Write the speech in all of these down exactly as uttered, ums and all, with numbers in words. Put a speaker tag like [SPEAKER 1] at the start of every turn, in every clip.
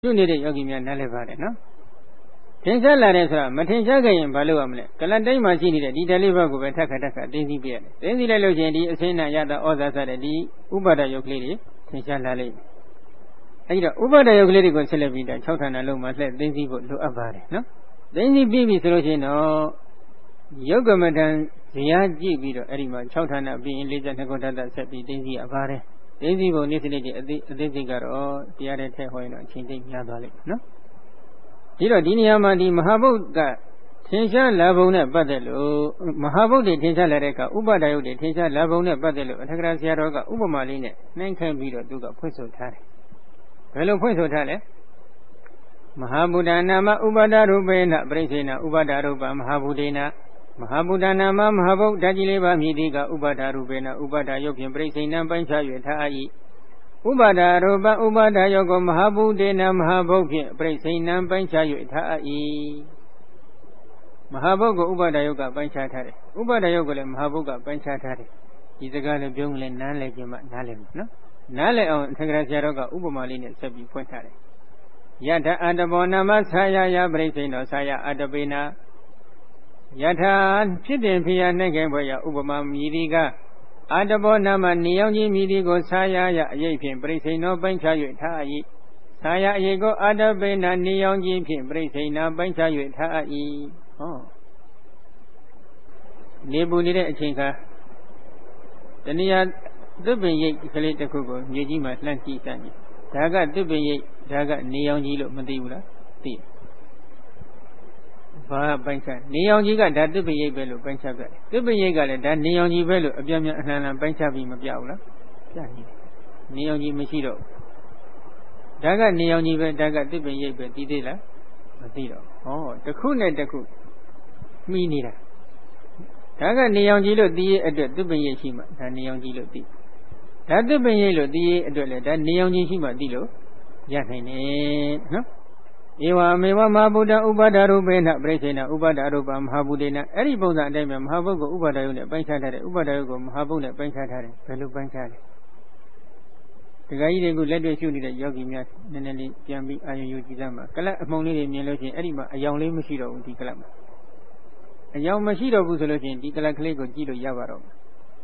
[SPEAKER 1] ပြုနေတဲ့ယောဂီများနားလည်ပါတယ်နော်ထင်ရှားလာတယ်ဆိုတာမထင်ရှားခဲ့ရင်ဘာလုပ်ရမလဲကလတ်တိုင်းမှာရှိနေတဲ့ဒီဓာတ်လေးပါးကိုပဲထက်ခါထက်ခါသိသိပြရတယ်သိသိလိုက်လို့ရှိရင်ဒီအစင်းနာရတာဩဇာစတဲ့ဒီဥပါဒယုတ်ကလေးတွေထင်ရှားလာလိမ့်မယ်အဲဒီတော့ဥပါဒယုတ်ကလေးတွေကိုဆက်လက်ပြီးတော့၆ဌာနလုံးမှာဆက်သိသိဖို့လိုအပ်ပါတယ်နော်သိသိပြီးပြီဆိုလို့ရှိရင်တော့ယုတ်ကမထံဇရာကြည့်ပြီးတော့အဲ့ဒီမှာ၆ဌာနပြီးရင်၄၂ခုဓာတ်ဆက်ပြီးသိသိရပါတယ်သိသိဖို့နေ့စနစ်ကြီးအသေးအသေးစိတ်ကတော့တရားတဲ့ထက်ဟောရင်တော့အချိန်သိများသွားလိမ့်မယ်နော်ဒီတော့ဒီနေရာမှာဒီမဟာဗုဒ္ဓကထင်ရှားလာပုံနဲ့ပတ်သက်လို့မဟာဗုဒ္ဓထင်ရှားလာတဲ့အခါဥပါဒယုတ်ထင်ရှားလာပုံနဲ့ပတ်သက်လို့အထက်ကရာဆရာတော်ကဥပမာလေးနဲ့နှိုင်းခိုင်းပြီးတော့သူကဖွင့်ဆိုထားတယ်ဘယ်လိုဖွင့်ဆိုထားလဲမဟာဗုဒ္ဓနာမဥပါဒရူပေနပရိစ္ဆေနဥပါဒရူပမဟာဗုဒ္ဓေနမဟာဗုဒ္ဓနာမမဟာဗုဒ္ဓကြီးလေးပါမြည်သည်ကဥပါဒရူပေနဥပါဒယုတ်ဖြင့်ပရိစ္ဆေနပိုင်းခြား၍ထား၏ဥပါဒရူပဥပါဒယောကိုမဟာဗုဒ္ဓေနမဟာဗုဒ္ဓဖြင့်ပရိစ္ဆေနပိုင်းခြား၍ထား၏မဟာဗုဒ္ဓကိုဥပါဒယောကပိုင်းခြားထားတယ်ဥပါဒယောကိုလည်းမဟာဗုဒ္ဓကပိုင်းခြားထားတယ်ဒီစကားလည်းပြုံးလည်းနားလည်ခြင်းမှနားလည်မှာနော်နားလည်အောင်အထက်ကရာဆရာတော်ကဥပမာလေးနဲ့ဆက်ပြီးဖွင့်ထားတယ်ယထာအတ္တဘောနာမဆာယယပရိစ္ဆေနောဆာယအတ္တပေနာယထာဖြစ်တင်ဖြစ်ရနိုင်ခင်ဘွယ်ရဥပမာမြည်သည်ကအတ္တဘောနာမနေရောက်ခြင်းမြည်သည်ကိုဆာယယအရေးဖြင့်ပရိစ္ဆေနောပိုင်းခြား၍ထား၏ဆာယအရေးကိုအတ္တပေနာနေရောက်ခြင်းဖြင့်ပရိစ္ဆေနာပိုင်းခြား၍ထား၏ဟောနေပူနေတဲ့အချိန်ခါတဏှာသစ်ပင်ရိပ်ကလေးတစ်ခုကိုမြေကြီးမှာလှမ်းကြည့်စမ်းကြည့်ဒါကသစ်ပင်ရိပ်ဒါကနေအောင်ကြီးလို့မသိဘူးလားသိဘာပိုင်းခြားနေအောင်ကြီးကဒါသစ်ပင်ရိပ်ပဲလို့ပိုင်းခြားပြတယ်သစ်ပင်ရိပ်ကလည်းဒါနေအောင်ကြီးပဲလို့အပြည့်အစုံအနှံ့အနှံ့ပိုင်းခြားပြီးမပြဘူးလားပြနေတယ်နေအောင်ကြီးမရှိတော့ဒါကနေအောင်ကြီးပဲဒါကသစ်ပင်ရိပ်ပဲသိသေးလားမသိတော့ဟောတစ်ခုနဲ့တစ်ခုမှီနေတာဒါကနေအောင်ကြီးလို့သိရအတွက်သစ်ပင်ရိပ်ရှိမှဒါနေအောင်ကြီးလို့သိဒါသစ်ပင်ရိပ်လို့သိရအတွက်လည်းဒါနေအောင်ကြီးရှိမှသိလို့ရနိုင်တယ်နော်ဧဝမေဝမဟာဗုဒ္ဓဥပါဒရူပေနပရိစ္ဆေနဥပါဒရူပမဟာဗုဒ္ဓေနအဲ့ဒီပုံစံအတိုင်းပဲမဟာဗုဒ္ဓကိုဥပါဒယုနဲ့ပိုင်းခြားထားတယ်ဥပါဒယုကိုမဟာဗုဒ္ဓနဲ့ပိုင်းခြားထားတယ်ဘယ်လိုပိုင်းခြားလဲဒကာကြီးတွေကလက်တွေ့ရှုနေတဲ့ယောဂီများနည်းနည်းလေးပြန်ပြီးအာရုံယူကြည့်သမ်းပါကလပ်အမှုံလေးတွေမြင်လို့ရှိရင်အဲ့ဒီမှာအယောင်လေးမရှိတော့ဘူးဒီကလပ်မှာအယောင်မရှိတော့ဘူးဆိုလို့ရှိရင်ဒီကလပ်ကလေးကိုကြည့်လို့ရပါတော့မယ်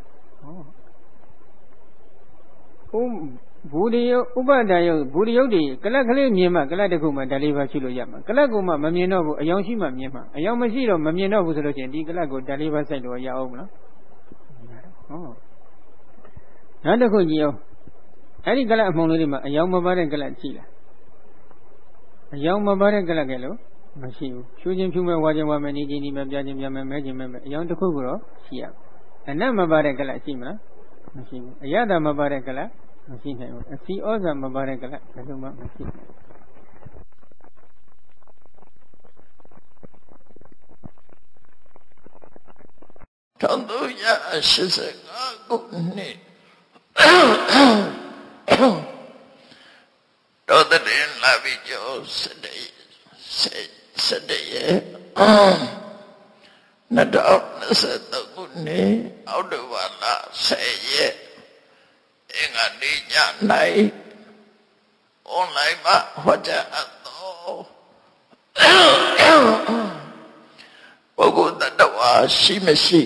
[SPEAKER 1] ဟောဘူရိယဥပဒယုဘူရိယုတ်တွေကလပ်ကလေးမြင်မှကလပ်တစ်ခုမှဓာလေးပါရှိလို့ရမှာကလပ်ကမှမမြင်တော့ဘူးအယောင်ရှိမှမြင်မှာအယောင်မရှိတော့မမြင်တော့ဘူးဆိုလို့ရှိရင်ဒီကလပ်ကိုဓာလေးပါစိုက်လို့ရအောင်မလားဟောနောက်တစ်ခုကြည့်အောင်အဲ့ဒီကလပ်အမှုံလေးတွေမှာအယောင်မပါတဲ့ကလပ်ရှိလားအယောင်မပါတဲ့ကလပ်ကလည်းမရှိဘူးဖြူချင်းဖြူမဲ့ဝါချင်းဝါမဲ့နေချင်းဒီမဲ့ပြချင်းပြမဲ့မဲချင်းမဲမဲ့အယောင်တစ်ခုကတော့ရှိရအနတ်မပါတဲ့ကလပ်ရှိမလားမရှိဘူးအယတမပါတဲ့ကလပ်မရှိနိုင်ဘူးအစီဩဇာမပါတဲ့ကလပ်ဘယ်လိုမှမရှိဘူး
[SPEAKER 2] တောင်သူရရှိစကားကိုနေတော်တဲ့လာပြီးကျော်စတဲ့စတဲ့ရဲ့နတော်စတဲ့ခုနေအောက်တော်ဘာလာဆယ်ရဲ့အင်္ဂါနေညနိုင် online မှာဟောကြားအပ်တော်ပုဂ္ဂိုလ်တ attva ရှိမရှိ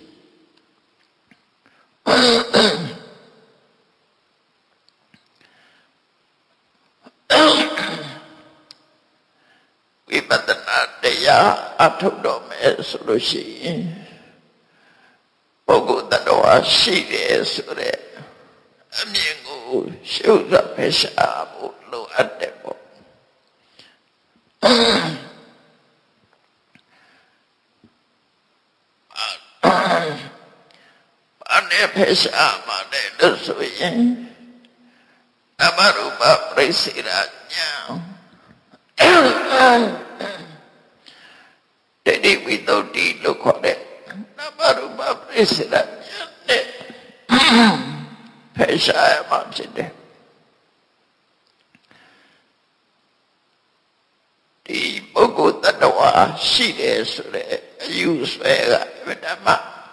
[SPEAKER 2] ဝိပဿနာတရားအထုတ်တော်မယ်ဆိုလို့ရှိရင်ပုဂ္ဂိုလ်တ attva ရှိတယ်ဆိုတဲ့အမြင်ကိုရှုပ်ရဖယ်ရှားဖို့လိုအပ်တယ်ပေါ့အနေဖယ်ရှားမှလည်းလို့ဆိုရင်နမရူပပရိစ္ဆေရညာတတိဝိသုဒ္ဓိလို့ခေါ်တဲ့နမရူပပရိစ္ဆေရညာနဲ့ဖယ်ရှားရမှာဖြစ်တယ်ဒီပုဂ္ဂိုလ်တ attva ရှိတယ်ဆိုတဲ့အယူဆွဲကဗဒမ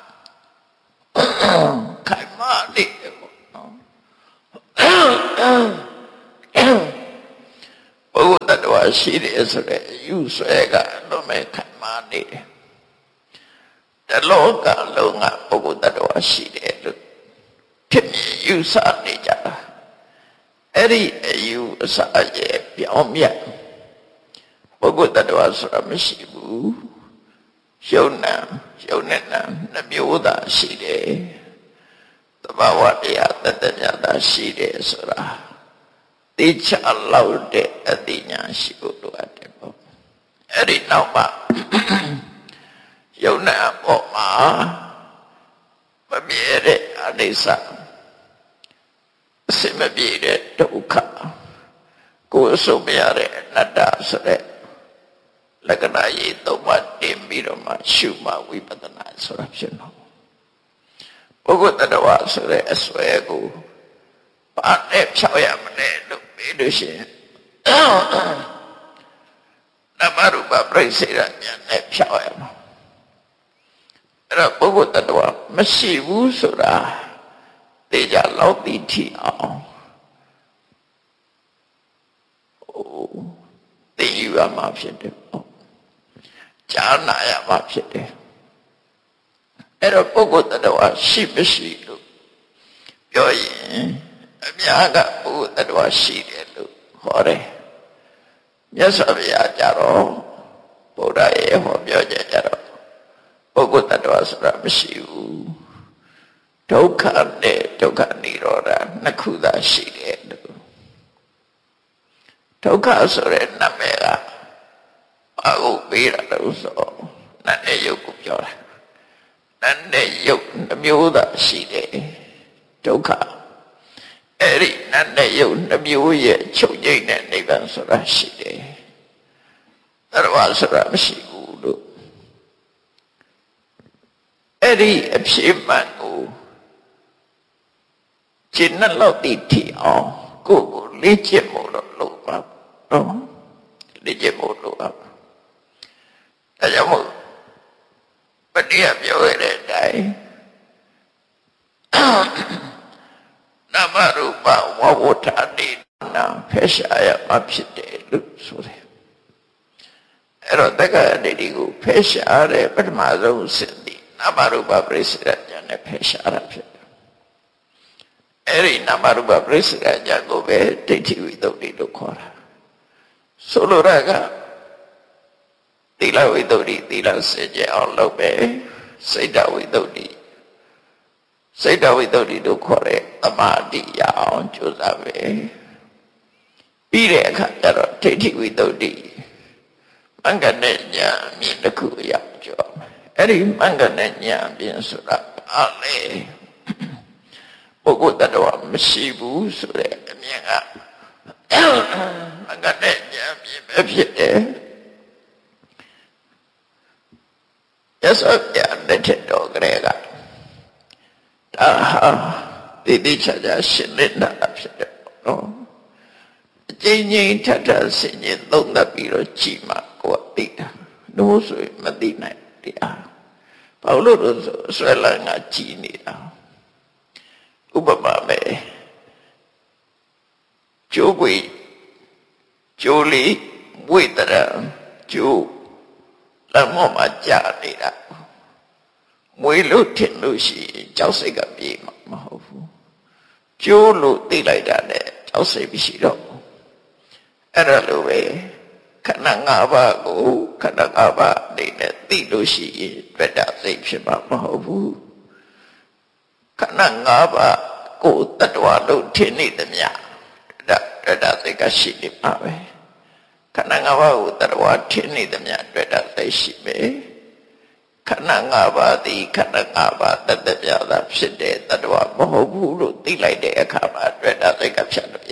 [SPEAKER 2] ခိုင်မာနေတယ်ပေါ့နော်ပုဂ္ဂိုလ်ဝါရှိတယ်ဆိုတဲ့အယူဆွဲကအလုံးမဲ့ခံမနေတယ်တလောကလုံးကပုဂ္ဂိုလ်တ attva ရှိတယ်လို့ဖြစ်မြင်ယူဆနေကြတာအဲ့ဒီအယူအဆရဲ့ပြောင်းမြတ်ပုဂ္ဂိုလ်တ attva ဆိုတာမရှိဘူးယုံနာယုံနဲ့နာနှမျိုးသာရှိတယ်သဘာဝတရားတတမြတ်သာရှိတယ်ဆိုတာသိချလောက်တဲ့အသိဉာဏ်ရှိဖို့လိုအပ်တယ်ပေါ့အဲ့ဒီနောက်မှာယုံနာပေါ်မှာမမြဲတဲ့အနိစ္စအစမပြေတဲ့ဒုက္ခကိုယ်အဆုံးမရတဲ့အနတ္တဆိုတဲ့လက္ခဏာရေးသုံးပါးတင်ပြီးတော့မှရှုမှဝိပဿနာဆိုတာဖြစ်တော့ပုဂ္ဂိုလ်တ attva ဆိုတဲ့အစွဲကိုဘာနဲ့ဖြောက်ရမလဲလို့ပြီးလို့ရှိရင်နမရူပပြိစေရဉာဏ်နဲ့ဖြောက်ရမှာအဲ့တော့ပုဂ္ဂိုလ်တ attva မရှိဘူးဆိုတာသိကြလောက်သိထီအောင်သိယူရမှာဖြစ်တယ်ပေါ့ကြားနာရမှာဖြစ်တယ်အဲ့တော့ပုဂ္ဂိုလ်တ attva ရှိမရှိလို့ပြောရင်အများကပုဂ္ဂိုလ်တ attva ရှိတယ်လို့ဟောတယ်မြတ်စွာဘုရားကြတော့ဗုဒ္ဓရဲ့ဟောပြောချက်ကြတော့ပုဂ္ဂိုလ်တ attva ဆိုတာမရှိဘူးဒုက္ခနဲ့ဒုက္ခនិရောဓနှစ်ခုသာရှိတယ်လို့ဒုက္ခဆိုတဲ့နာမည်ကဘာကိုပေးတာလို့ဆိုနာနဲ့ယုတ်ကိုပြောတာနာနဲ့ယုတ်နှမျိုးသာရှိတယ်ဒုက္ခအဲ့ဒီနာနဲ့ယုတ်နှမျိုးရဲ့ချုပ်ငြိမ့်တဲ့နိဗ္ဗာန်ဆိုတာရှိတယ်တ attva ဆိုတာမရှိဘူးလို့အဲ့ဒီအဖြစ်မှန်ကိုကျင့်တဲ့လောက်တိထီအောင်ကိုယ်ကိုလေ့ကျင့်ဖို့လို့လုပ်ပါတော့လေ့ကျင့်ဖို့လုပ်ပါဒါကြောင့်မို့ပတိယပြောရတဲ့အတိုင်းနာမရူပဝဝဋ္ဌာတိနာဖက်ရှားရမှာဖြစ်တယ်လို့ဆိုတယ်အဲ့တော့တက္ကရာဒိဋ္ဌိကိုဖက်ရှားတဲ့ပထမဆုံးအဆင့်ဒီနာမရူပပရိစ္ဆေဒဉာဏ်နဲ့ဖက်ရှားတာဖြစ်တယ်အဲ့ဒီနာမရူပပရိစ္ဆေဒဉာဏ်ကိုပဲဒိဋ္ဌိဝိသုဒ္ဓိလို့ခေါ်တာဆိုလိုတာကသီလဝိသုဒ္ဓိသီလစင်ကြယ်အောင်လုပ်ပဲစိတ်တဝိသုဒ္ဓိစိတ်တဝိသုဒ္ဓိတို့ခေါ်တဲ့သမာဓိရအောင်ကြိုးစားပဲပြီးတဲ့အခါကျတော့ဒိဋ္ဌိဝိသုဒ္ဓိမင်္ဂနဲ့ဉာဏ်အမြင်တစ်ခုရကြောအဲ့ဒီမင်္ဂနဲ့ဉာဏ်အမြင်ဆိုတာဘာလဲပုဂ္ဂိုလ်တ attva မရှိဘူးဆိုတဲ့အမြင်ကမင်္ဂနဲ့ဉာဏ်အမြင်ပဲဖြစ်တယ်ရသော်ပြတဲ့တော်ကလေးကဒါဟာဒီတိချာချာရှင်းနေတာဖြစ်တယ်နော်အကျဉ်းချင်းထပ်ထပ်ဆင်ခြင်သုံးသပ်ပြီးတော့ကြည်မှကိုယ်သိတာလို့ဆိုရင်မသိနိုင်တရားဘာလို့လို့ဆိုဆွဲလန်းကကြည်နေတာဥပမာပဲကျိုးကွေကျိုးလေးဝိတရကျိုးလမ်းမောမှာကြာနေတာမွေလို့ထင်လို့ရှိရင်ကြောက်စိတ်ကပြေးမှာမဟုတ်ဘူးကျိုးလို့သိလိုက်တာနဲ့ကြောက်စိတ်မရှိတော့ဘူးအဲ့ဒါလိုပဲခန္ဓာ၅ပါးကိုခန္ဓာ၅ပါးနေနဲ့သိလို့ရှိရင်တွေ့တာစိတ်ဖြစ်မှာမဟုတ်ဘူးခန္ဓာ၅ပါးကိုတ attva လို့ထင်နေသမျှဒါတွေ့တာစိတ်ကရှိနေမှာပဲခန္ဓာ၅ပါးကိုတ attva ထင်နေသမျှတွေ့တာစိတ်ရှိမယ်ခန္ဓာ၅ပါးသည်ခန္ဓာ၅ပါးတတ္တပြတာဖြစ်တဲ့တ attva မဟုတ်ဘူးလို့သိလိုက်တဲ့အခါမှာတွေ့တာစိတ်ကဖြတ်လို့ရ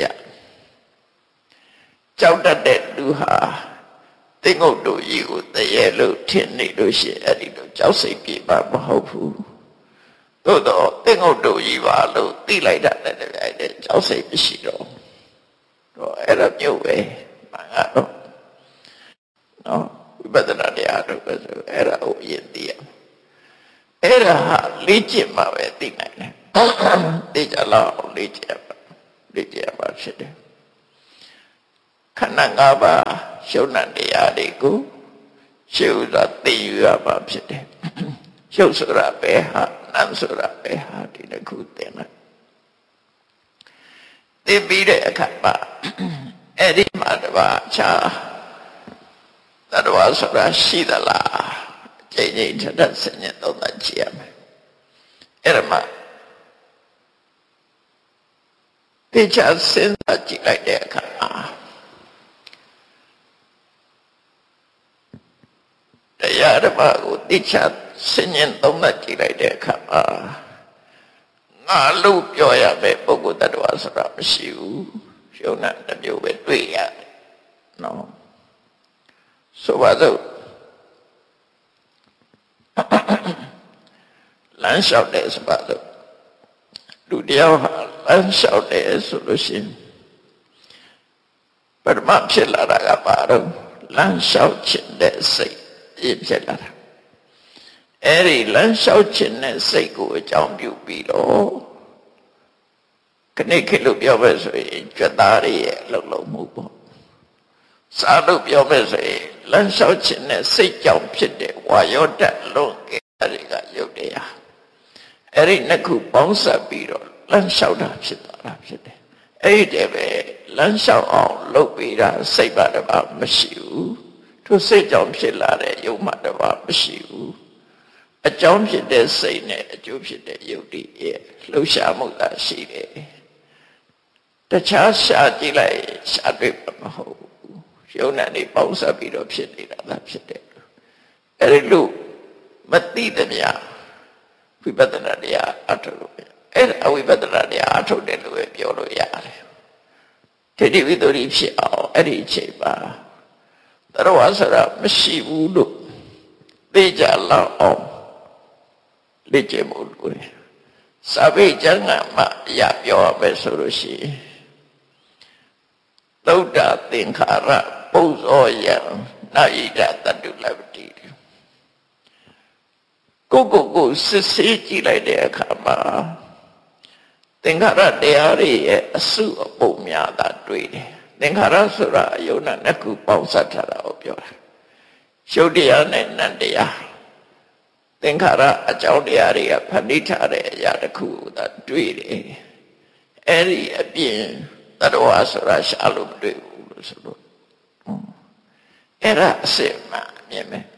[SPEAKER 2] ကြောက်တတ်တဲ့လူဟာသိငုတ်တို့ကြီးကိုတရေလို့ထင်နေလို့ရှိရင်အဲ့ဒီလိုကြောက်စိတ်ပြေပါမဟုတ်ဘူးသို့တော့သိငုတ်တို့ကြီးပါလို့သိလိုက်တာလည်းတဲ့ကြောက်စိတ်မရှိတော့တော့အဲ့ဒါမျိုးပဲမှန်ကတော့နော်ဝိပဿနာတရားတို့ပဲဆိုအဲ့ဒါကိုအရင်သိရအဲ့ဒါဟာလေ့ကျင့်မှပဲသိနိုင်တယ်သိကြလားလေ့ကျင့်ပါလေ့ကျင့်ပါဖြစ်တယ်ခန္ဓာ၅ပါးရှုံးတဲ့တရားတွေကိုရှုပ်တာသိရပါဖြစ်တယ်ရှုပ်ဆိုတာပဲဟာနံဆိုတာပဲဟာဒီတစ်ခုသင်လိုက်သိပြီးတဲ့အခါမှာအဲ့ဒီမှာတပါချာတတော်ဆိုတာရှိသလားကြိမ်ကြိမ်ထပ်ထပ်စဉ်းကျင်သုံးသပ်ကြည့်ရမယ်အဲ့ဒါမှသိချာစဉ်းစားကြည့်လိုက်တဲ့အခါမှာတရားဓမ္မကိုသိချာစဉ်းကျင်သုံးသပ်ကြည့်လိုက်တဲ့အခါမှာငါလို့ပြောရမယ်ပုဂ္ဂိုလ်တ attva ဆိုတာမရှိဘူးရှုံးတဲ့တစ်မျိုးပဲတွေ့ရတယ်နော်ဆိုပါစို့လမ်းလျှောက်တယ်ဆိုပါစို့လူတယောက်ဟာလမ်းလျှောက်တယ်ဆိုလို့ရှိရင်ပထမဖြစ်လာတာကဘာတော့လမ်းလျှောက်ခြင်းတဲ့စိတ်ဖြစ်လာတာအဲ့ဒီလမ်းလျှောက်ခြင်းတဲ့စိတ်ကိုအကြောင်းပြုပြီးတော့ခဏခေတ်လို့ပြောမယ်ဆိုရင်ကြွသားရရဲ့လှုပ်လှုပ်မှုပေါ့စားလို့ပြောမယ်ဆိုရင်လမ်းလျှောက်ခြင်းနဲ့စိတ်ကြောင့်ဖြစ်တဲ့ဝါယောဓာတ်လွန်ကဲတွေကရုပ်တရားအဲ့ဒီနှစ်ခုပေါင်းစပ်ပြီးတော့လမ်းလျှောက်တာဖြစ်သွားတာဖြစ်တယ်အဲ့ဒီတည်းပဲလမ်းလျှောက်အောင်လုပ်ပြီးတာစိတ်ပါတပါမရှိဘူးသူစိတ်ကြောင့်ဖြစ်လာတဲ့ယုံမှတပါမရှိဘူးအကြောင်းဖြစ်တဲ့စိတ်နဲ့အကျိုးဖြစ်တဲ့ယုတ်တိရဲ့လှုပ်ရှားမှုသာရှိတယ်တခြားရှာကြည့်လိုက်ရှာတွေ့မဟုတ်ဘူးယုံနဲ့နေပေါင်းစပ်ပြီးတော့ဖြစ်နေတာသာဖြစ်တယ်အဲ့ဒီလိုမသိတဲ့မြတ်ဝိပဿနာတရားအထုလို့အဲ့အဝိပဿနာတရားအထုတယ်လို့ပဲပြောလို့ရတယ်တိတိဝိတ္တိဖြစ်အောင်အဲ့ဒီအချိန်မှာတော်ဝါဆိုတာမရှိဘူးလို့သိကြလောက်အောင်လေ့ကျင့်ဖို့လိုတယ်စာပေကျမ်းကမှရပြောရမယ်ဆိုလို့ရှိရင်သုဒ္ဓသင်္ခါရပုဇ္ဇောယံနာဣဒတတုလပတိကိုကိုကိုစစ်ဆေးကြည့်လိုက်တဲ့အခါမှာသင်္ခါရတရားတွေရဲ့အစုအပုံများတာတွေ့တယ်သင်္ခါရဆိုတာအယုံနဲ့နှစ်ခုပေါင်းစပ်ထားတာကိုပြောတာရှုပ်တရားနဲ့နံတရားသင်္ခါရအကြောင်းတရားတွေကဖန်တီးထားတဲ့အရာတစ်ခုကိုသာတွေ့တယ်အဲ့ဒီအပြင်တ attva ဆိုတာရှာလို့မတွေ့ဘူးလို့ဆိုလို့အဲ့ဒါအစစ်မှမြင်မယ်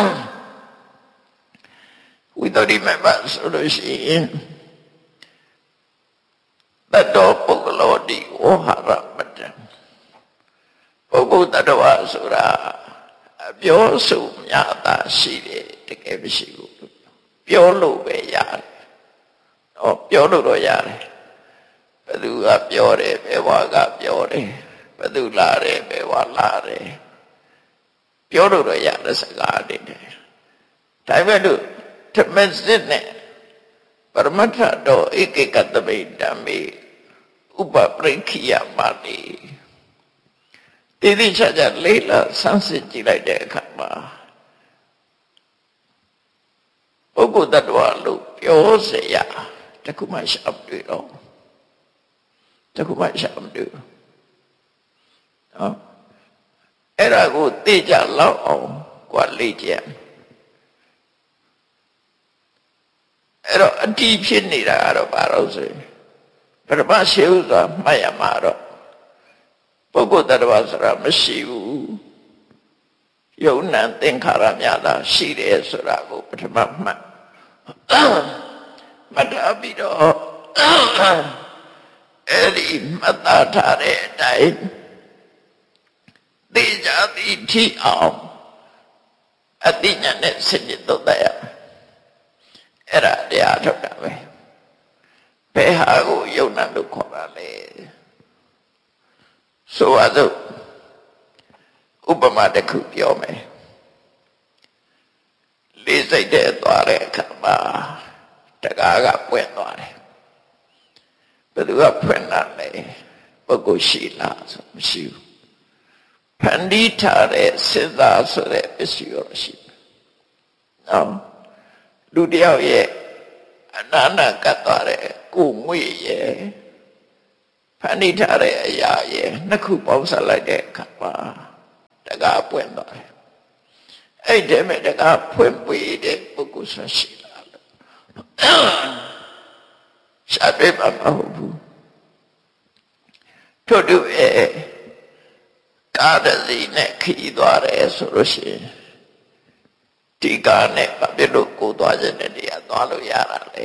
[SPEAKER 2] ဝိတ္တိမဘဆိုလို့ရှိရင်တတောပုဂ္ဂလောတိဝဟာရမတံပုဂ္ဂိုလ်တ attva ဆိုတာအပြောဆိုများတာရှိတယ်တကယ်မရှိဘူးပြောလို့ပဲရတယ်။ဟောပြောလို့တော့ရတယ်။ဘယ်သူကပြောတယ်ဘယ်ဝါကပြောတယ်ဘယ်သူလာတယ်ဘယ်ဝါလာတယ်ပြောလို့တော့ရတဲ့စကားတွေတယ်။ဒါပေမဲ့လို့ဓမ္မစစ်နဲ့ပရမတ္ထတော့ဧကေကတမိတံမေဥပပရိခိယမတိတိတိကျကျလေးလာဆန်းစစ်ကြည့်လိုက်တဲ့အခါမှာပုဂ္ဂိုလ်တ attva လို့ပြောเสียတခုမှရှာမတွေ့တော့တခုမှရှာမတွေ့နော်အဲ့ဒါကိုသိကြလောက်အောင်กว่าလေ့ကျင့်အဲ့တော့အတိဖြစ်နေတာကတော့ဘာလို့ဆိုရင်ပထမရှိဥစွာမှတ်ရမှာတော့ပုဂ္ဂိုလ်တ attva ဆိုတာမရှိဘူးယုံနံသင်္ခါရများသာရှိတယ်ဆိုတာကိုပထမမှတ်မှတ်ထားပြီးတော့အဲ့ဒီမှတ်သားထားတဲ့အတိုင်းသိကြသည်ထိအောင်အတိညာနဲ့စဉ်းကျင်သုံးသပ်ရမယ်အဲ့ဒါတရားထုတ်တာပဲဘယ်ဟာကိုယုံနံလို့ခေါ်တာလဲဆိုပါစို့ဥပမာတစ်ခုပြောမယ်လေးစိတ်တဲ့သွားတဲ့အခါမှာတကားကပွင့်သွားတယ်ဘယ်သူကဖွင့်လာလဲပုဂ္ဂိုလ်ရှိလားဆိုမရှိဘူးဖန်တီးထားတဲ့စေသာဆိုတဲ့ပစ္စည်းရောရှိတယ်နော်လူတယောက်ရဲ့အနာနာကတ်သွားတဲ့ကိုငွေရဲ့ဖန်တီးထားတဲ့အရာရဲ့နှစ်ခုပေါင်းစပ်လိုက်တဲ့အခါမှာတကားပွင့်သွားတယ်အဲ့ဒီမဲ့တကားဖွင့်ပေးတဲ့ပုဂ္ဂိုလ်ဆိုရှိလားရှားတွေ့မှာမဟုတ်ဘူးတို့တို့ရဲ့ကားတစ်စီးနဲ့ခီးသွားတယ်ဆိုလို့ရှိရင်ဒီကားနဲ့ဘာဖြစ်လို့ကိုသွားခြင်းနဲ့တရားသွားလို့ရတာလဲ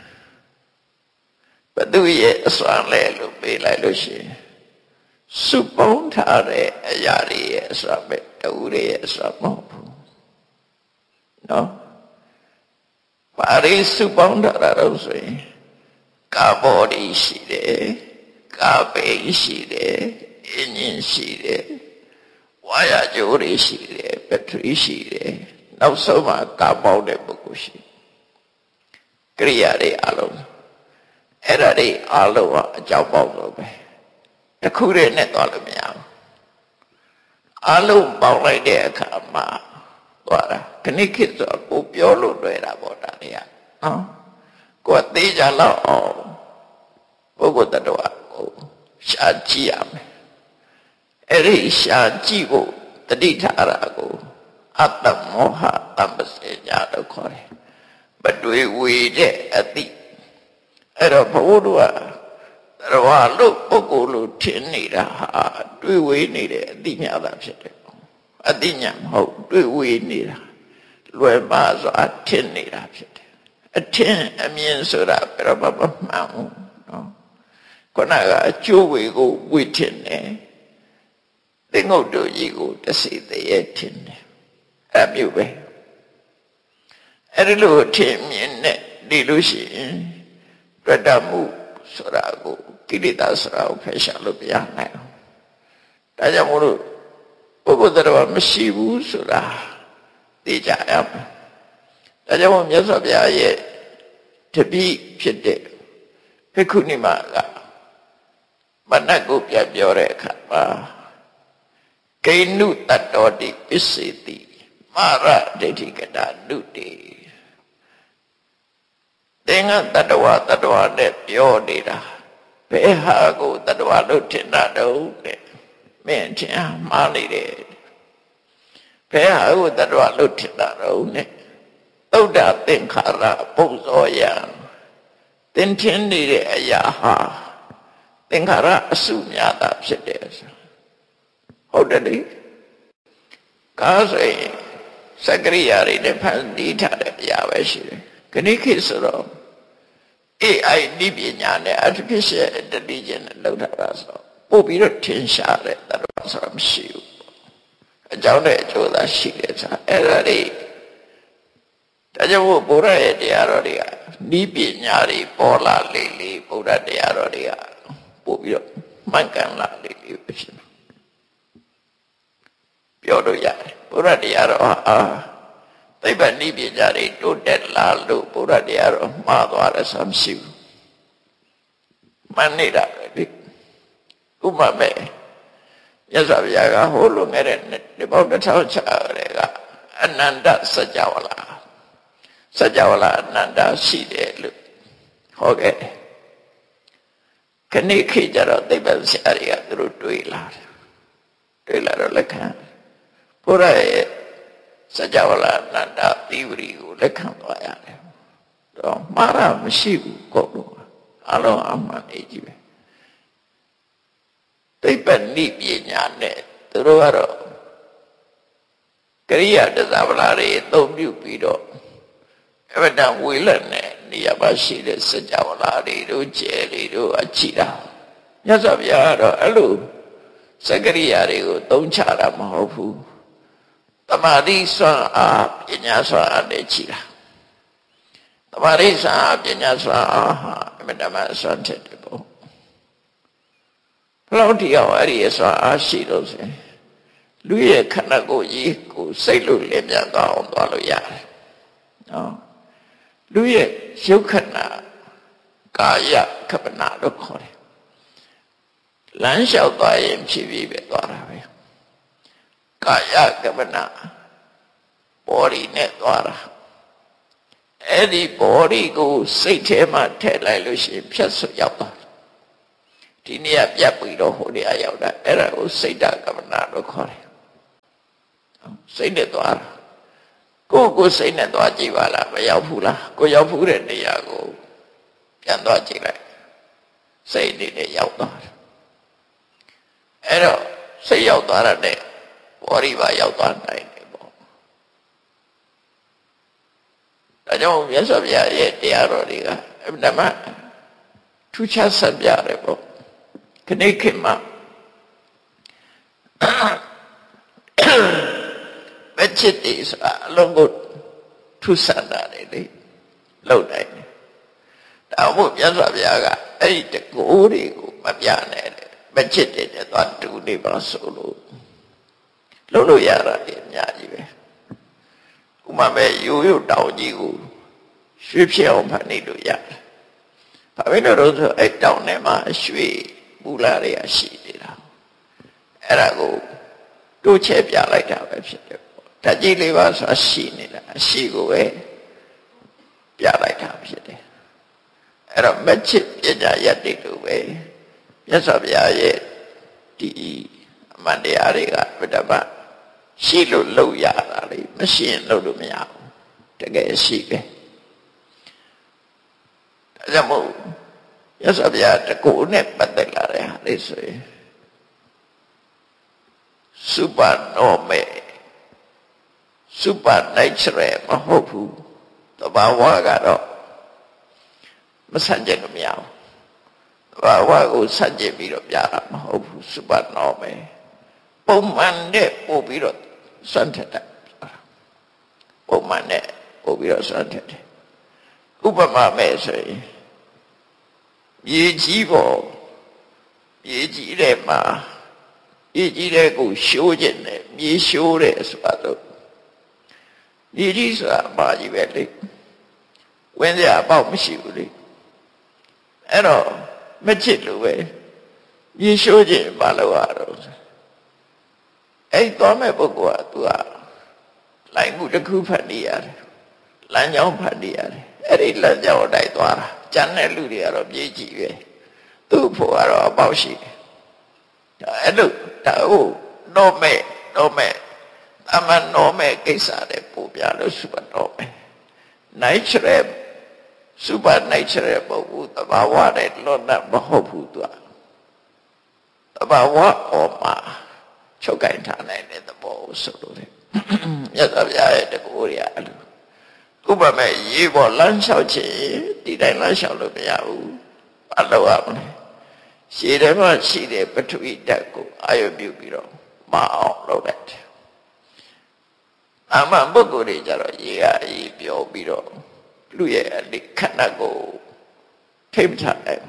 [SPEAKER 2] ဘသူရဲ့အစွမ်းလဲလို့ပေးလိုက်လို့ရှိရင်စုပေါင်းထားတဲ့အရာတွေရဲ့အစွမ်းပဲတူရဲ့အစွမ်းမဟုတ်ဘူးနော်ပါရိစုပေါင်းထားတာတော့ဆိုရင်ကာဘော်ဒီရှိတယ်ကာပေရှိတယ်အင်းဂျင်ရှိတယ်ဝါယာကြိုးတွေရှိတယ်ဘက်ထရီရှိတယ်နောက်ဆုံးမှာကာပေါင်းတဲ့ပုဂ္ဂိုလ်ရှိကရိယာတွေအလုံးအဲ့ဒါတွေအလုံးကအကြောင်းပေါင်းလို့ပဲတခုတည်းနဲ့သွားလို့မရဘူးအလုံးပေါင်းလိုက်တဲ့အခါမှာသွားတာခဏခေတ်ဆိုကိုပြောလို့တွေ့တာပေါ့ဒါတွေကနော်ကိုယ်သေးကြလောက်အောင်ပုဂ္ဂိုလ်တ attva ကိုရှားကြည့်ရမယ်အဲ့ဒီရှားကြည့်ဖို့တတိထားတာကိုအတ္တမောဟတမ္ပစေညာလို့ခေါ်တယ်မတွေ့ဝေတဲ့အတိအဲ့တော့ဘုရားတို့ကတရားလို့ပုဂ္ဂိုလ်လို့ထင်နေတာဟာတွေ့ဝေနေတဲ့အတိညာသာဖြစ်တယ်အတိညာမဟုတ်တွေ့ဝေနေတာလွယ်ပါစွာထင်နေတာဖြစ်တယ်အထင်အမြင်ဆိုတာဘယ်တော့မှမမှန်ဘူးနော်ခုနကအကျိုးဝေကိုဝေထင်တယ်သင်္ဂုတ်တို့ကြီးကိုတစီတည်းရဲ့ထင်တယ်အဲ့မျိုးပဲအဲ့ဒီလိုထင်မြင်နဲ့ဒီလိုရှိရင်ပြတ်တမှုဆိုတာကိုကိလေသာဆိုတာကိုဖယ်ရှားလို့မရနိုင်ဘူးဒါကြောင့်မို့လို့ပုဂ္ဂိုလ်တရားမရှိဘူးဆိုတာသိကြရမယ်ဒါကြောင့်မို့မြတ်စွာဘုရားရဲ့တပည့်ဖြစ်တဲ့ဘိက္ခုနီမကမနတ်ကိုပြပြောတဲ့အခါမှာကိနုတတ္တောတိပစ္စေတိမာရဒိဋ္ဌိကတာနုတေသင်္ကတတ္တဝတတ္တဝနဲ့ပြောနေတာဘယ်ဟာကိုတတ္တဝလို့ထင်တာတော့တဲ့မင်းထင်မှားနေတယ်ဘယ်ဟာကိုတတ္တဝလို့ထင်တာတော့နဲ့သုဒ္ဓသင်္ခါရပုံစောယံသင်ထင်နေတဲ့အရာဟာသင်္ခါရအစုများတာဖြစ်တယ်ဆိုဟုတ်တယ်လေကားဆိုရင်စကရိယာတွေနဲ့ဖန်တီးထားတဲ့အရာပဲရှိတယ်ခဏခေတ်ဆိုတော့ A I ဒီပညာနဲ့ artificial intelligence နဲ့လောက်ထားတာဆိုပို့ပြီးတော့ထင်ရှားတဲ့တတော်ဆိုတာမရှိဘူးအကြောင်းနဲ့အကျိုးသာရှိတယ်ဆိုတာအဲ့ဒါတွေဒါကြောင့်ဘုရားရဲ့တရားတော်တွေကဒီပညာတွေပေါ်လာလေလေဘုရားတရားတော်တွေကပို့ပြီးတော့မှန်ကန်လာလေလေပဲဖြစ်တယ်ပြောလို့ရတယ်ဘုရားတရားတော်ဟာသိပ္ပံဤပညာတွေတိုးတက်လာလို့ဘုရားတရားတော်မှားသွားတယ်ဆိုမရှိဘူးမှန်နေတာပဲဒီဥပမာပဲမြတ်စွာဘုရားကဟိုလိုငယ်တဲ့ဒီပေါင်းတစ်ထောင်ချာတွေကအနန္တစัจ java လာစัจ java လာအနန္တရှိတယ်လို့ဟောခဲ့တယ်ခဏခေတ်ကျတော့သိပ္ပံဆရာတွေကသူတို့တွေးလာတယ်တွေးလာတော့လက်ခံဘုရားရဲ့စัจ java လာအနန္တသီဝရီကိုလက်ခံသွားရတယ်တော့မှားတာမရှိဘူးကိုတော့အလုံးအမှန်ကြီးပဲသိပ္ပံဤပညာနဲ့သူတို့ကတော့ကရိယာတသဗ္ဗလာတွေအသုံးပြုပြီးတော့အဝတ္တဝေလနဲ့နေရာပါရှိတဲ့စัจ java လာတွေတို့ကျဲတွေတို့အကြည့်တာမြတ်စွာဘုရားကတော့အဲ့လိုစကရိယာတွေကိုသုံးချတာမဟုတ်ဘူးတမာတိစွမ်းအားပညာစွမ်းအားနဲ့ကြည့်တာတမာတိစွမ်းအားပညာစွမ်းအားဟာအမတမစွမ်းတဲ့ပေါ့ဘလောက်တရားအဲ့ဒီစွမ်းအားရှိတော့ဆိုလူရဲ့ခန္ဓာကိုယ်ကြီးကိုစိတ်လို့လင်းပြန်သွားအောင်သွားလို့ရတယ်နော်လူရဲ့ရုပ်ခန္ဓာကာယကပ္ပနာလို့ခေါ်တယ်လမ်းလျှောက်သွားရင်ဖြစ်ပြီးပဲသွားတာပဲကာယကပ္ပနာဘောဓိနဲ့သွားတာအဲ့ဒီဘောဓိကိုစိတ်ထဲမှာထည့်လိုက်လို့ရှိရင်ဖြတ်ဆွရောက်သွားဒီနေ့ကပြတ်ပြီးတော့ဟိုနေရာရောက်တာအဲ့ဒါကိုစိတ်တကပ္ပနာလို့ခေါ်တယ်စိတ်နဲ့သွားကိုကိုစိတ်နဲ့သွားကြည့်ပါလားမရောက်ဘူးလားကိုရောက်ဘူးတဲ့နေရာကိုပြန်သွားကြည့်လိုက်စိတ်နဲ့ရောက်သွားတယ်အဲ့တော့စိတ်ရောက်သွားတဲ့ဘောဓိပါရောက်သွားနိုင်တယ်ပေါ့ဒါကြောင့်မြတ်စွာဘုရားရဲ့တရားတော်တွေကအမှန်မှထူးခြားဆက်ပြတယ်ပေါ့ခဏခေတ်မှာမချစ်တယ်ဆိုတာအလုံးကိုထူးဆန်းတာလေလောက်နိုင်တယ်ဒါမို့မြတ်စွာဘုရားကအဲ့ဒီတကူတွေကိုမပြနဲ့မချစ်တယ်တဲ့သွားတူနေပါဆိုလို့လုပ်လို့ရတာလေအများကြီးပဲဥမာပဲရိုးရိုးတောင်ကြီးကိုရွှေဖြစ်အောင်ဖန်နေလို့ရတယ်ဘာဖြစ်လို့လဲဆိုအဲ့တောင်ထဲမှာရွှေပူလာတွေကရှိနေတာအဲ့ဒါကိုတိုးချဲပြလိုက်တာပဲဖြစ်တယ်ပေါ့ဓာတ်ကြီးလေးပါဆိုတာရှိနေတာအရှိကိုပဲပြလိုက်တာဖြစ်တယ်အဲ့တော့မချစ်ပညာရတ္တိလို့ပဲမြတ်စွာဘုရားရဲ့ဒီအမှန်တရားတွေကဗုဒ္ဓဘာရှိလို့လုပ်ရတာလေမရှိရင်လုပ်လို့မရဘူးတကယ်ရှိပဲဒါကြောင့်မို့မြတ်စွာဘုရားတကူနဲ့ပတ်သက်လာတဲ့ဟာလေးဆိုရင်Supernormal Supernatural မဟုတ်ဘူးတဘာဝကတော့မဆန့်ကျင်လို့မရဘူးတဘာဝကိုဆန့်ကျင်ပြီးတော့ပြတာမဟုတ်ဘူး Supernormal ပုံမှန်နဲ့ပို့ပြီးတော့စွန့်ထက်တယ်ပုံမှန်နဲ့ပို့ပြီးတော့စွန့်ထက်တယ်ဥပမာမဲ့ဆိုရင်မြေကြီးပေါ်မြေကြီးထဲမှာမြေကြီးထဲကိုရှိုးခြင်းနဲ့မြေရှိုးတယ်ဆိုတာတော့မြေကြီးဆိုတာအမှားကြီးပဲလေဝင်စရာအပေါက်မရှိဘူးလေအဲ့တော့မချစ်လို့ပဲမြေရှိုးခြင်းဘာလို့ရတော့အဲ့သွားမဲ့ပုဂ္ဂိုလ်ကသူကလိုင်မှုတစ်ခုဖတ်နေရတယ်လမ်းကြောင်းဖတ်နေရတယ်အဲ့ဒီလမ်းကြောင်းတိုက်သွားတာကျန်တဲ့လူတွေကတော့မြေကြီးပဲသူ့ဖို့ကတော့အပေါက်ရှိတယ်အဲ့လိုဒါဟုတ်တော့မဲ့တော့မဲ့အမှန်တော့မဲ့ကိစ္စတွေပို့ပြလို့ super တော့မဲ့ natural super natural ပုဂ္ဂိုလ်တဘာဝနဲ့လွတ်လပ်မဟုတ်ဘူးသူကတဘာဝအော်မှာချုပ်ကင်ထားနိုင်တဲ့သဘောဆိုလို့လေမြတ်စွာဘုရားရဲ့တကူရအဲ့လိုဥပမာရေပေါ်လမ်းလျှောက်ချင်ဒီတိုင်းလမ်းလျှောက်လို့မရဘူးဘာလို့ရမလဲရှည်တယ်မှရှိတဲ့ပထဝီဓာတ်ကိုအာရုံပြုပြီးတော့မအောင်လုပ်လိုက်တယ်အမှန်ပုဂ္ဂိုလ်တွေကြတော့ရေကအေးပြောပြီးတော့လူရဲ့အခန္ဓာကိုထိမ့်ချလိုက်